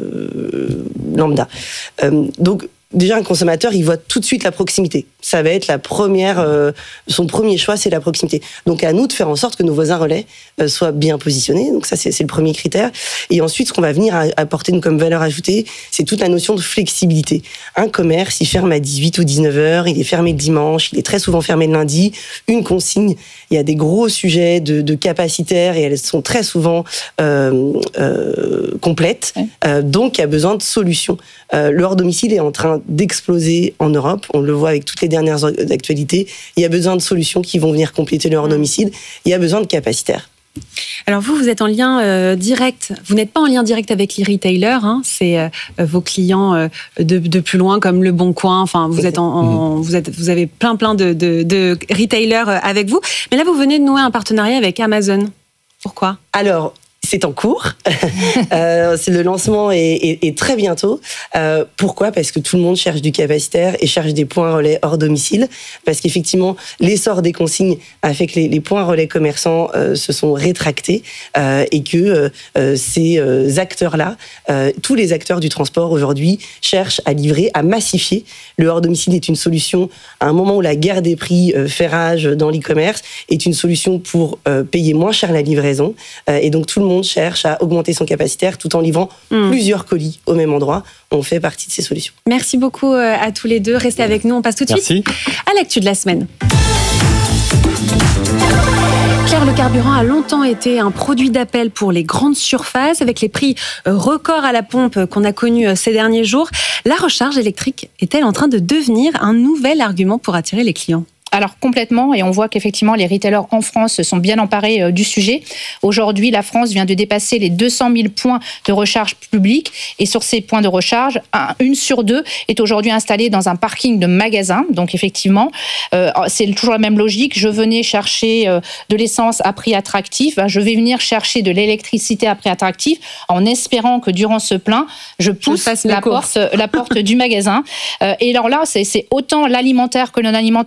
[SPEAKER 15] lambda. Donc, déjà, un consommateur, il voit tout de suite la proximité. Ça va être son premier choix, c'est la proximité. Donc, à nous de faire en sorte que nos voisins relais soient bien positionnés. Donc, ça, c'est le premier critère. Et ensuite, ce qu'on va venir apporter comme valeur ajoutée, c'est toute la notion de flexibilité. Un commerce, il ferme à 18 ou 19 heures, il est fermé le dimanche, il est très souvent fermé le lundi. Une consigne, il y a des gros sujets de capacitaire et elles sont très souvent complètes. Donc, il y a besoin de solutions. Le hors domicile est en train d'exploser en Europe. On le voit avec toutes les dernières actualités. Il y a besoin de solutions qui vont venir compléter le hors domicile. Il y a besoin de capacitaires.
[SPEAKER 11] Alors vous êtes en lien direct. Vous n'êtes pas en lien direct avec les retailers. C'est vos clients de plus loin, comme Le Bon Coin. Enfin, vous avez plein de retailers avec vous. Mais là, vous venez de nouer un partenariat avec Amazon. Pourquoi ?
[SPEAKER 15] Alors, c'est en cours. Le lancement est très bientôt. Pourquoi ? Parce que tout le monde cherche du capacitaire et cherche des points relais hors domicile. Parce qu'effectivement, l'essor des consignes a fait que les points relais commerçants se sont rétractés et que ces acteurs-là, tous les acteurs du transport aujourd'hui, cherchent à livrer, à massifier. Le hors domicile est une solution à un moment où la guerre des prix fait rage dans l'e-commerce, est une solution pour payer moins cher la livraison. Et donc, tout le monde cherche à augmenter son capacitaire tout en livrant plusieurs colis au même endroit. On fait partie de ces solutions.
[SPEAKER 11] Merci beaucoup à tous les deux. Restez avec nous. On passe tout de suite à l'actu de la semaine. Claire, le carburant a longtemps été un produit d'appel pour les grandes surfaces. Avec les prix records à la pompe qu'on a connus ces derniers jours, la recharge électrique est-elle en train de devenir un nouvel argument pour attirer les clients ?
[SPEAKER 14] Alors complètement, et on voit qu'effectivement les retailers en France se sont bien emparés du sujet. Aujourd'hui, la France vient de dépasser les 200 000 points de recharge publics, et sur ces points de recharge, 1 sur 2 est aujourd'hui installée dans un parking de magasin. Donc effectivement, c'est toujours la même logique. Je venais chercher de l'essence à prix attractif, je vais venir chercher de l'électricité à prix attractif, en espérant que durant ce plein, je pousse la porte du magasin. Et alors là, c'est autant l'alimentaire que le non alimentaire, du haut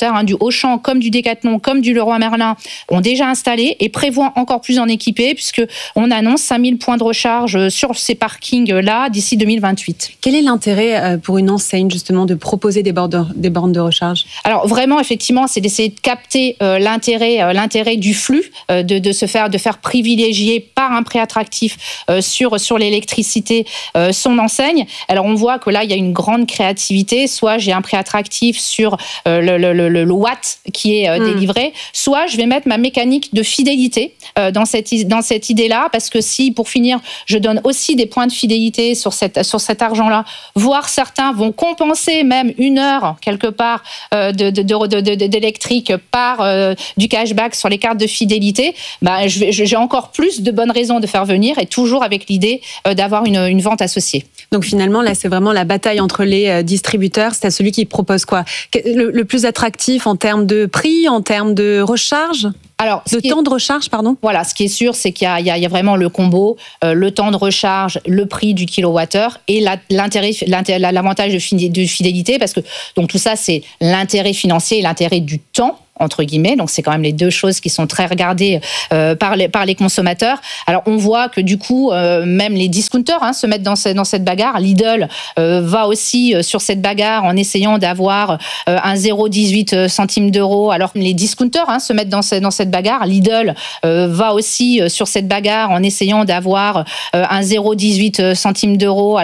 [SPEAKER 14] Auchan, comme du Decathlon, comme du Leroy Merlin ont déjà installé et prévoient encore plus en équiper, puisque on annonce 5000 points de recharge sur ces parkings-là d'ici 2028.
[SPEAKER 11] Quel est l'intérêt pour une enseigne justement de proposer des bornes de recharge?
[SPEAKER 14] Alors vraiment, effectivement, c'est d'essayer de capter l'intérêt du flux, de faire privilégier par un prix attractif sur l'électricité son enseigne. Alors on voit que là, il y a une grande créativité. Soit j'ai un prix attractif sur le watt qui est délivré, soit je vais mettre ma mécanique de fidélité dans cette idée-là, parce que si, pour finir, je donne aussi des points de fidélité sur cet argent-là, voire certains vont compenser même une heure quelque part d'électrique par du cashback sur les cartes de fidélité, j'ai encore plus de bonnes raisons de faire venir, et toujours avec l'idée d'avoir une vente associée.
[SPEAKER 11] Donc finalement, là, c'est vraiment la bataille entre les distributeurs. C'est à celui qui propose quoi? Le plus attractif en termes de prix, en termes de recharge? Alors, temps de recharge, pardon.
[SPEAKER 14] Voilà, ce qui est sûr, c'est qu'il y a vraiment le combo, le temps de recharge, le prix du kilowattheure et l'avantage de fidélité, parce que donc tout ça, c'est l'intérêt financier et l'intérêt du temps, entre guillemets. Donc, c'est quand même les deux choses qui sont très regardées par les consommateurs. Alors, on voit que du coup, même les discounters se mettent dans cette bagarre. Lidl va aussi sur cette bagarre en essayant d'avoir un 0,18 centimes d'euros. Alors, les discounters se mettent dans cette bagarre. Lidl va aussi sur cette bagarre en essayant d'avoir un 0,18 centimes d'euros.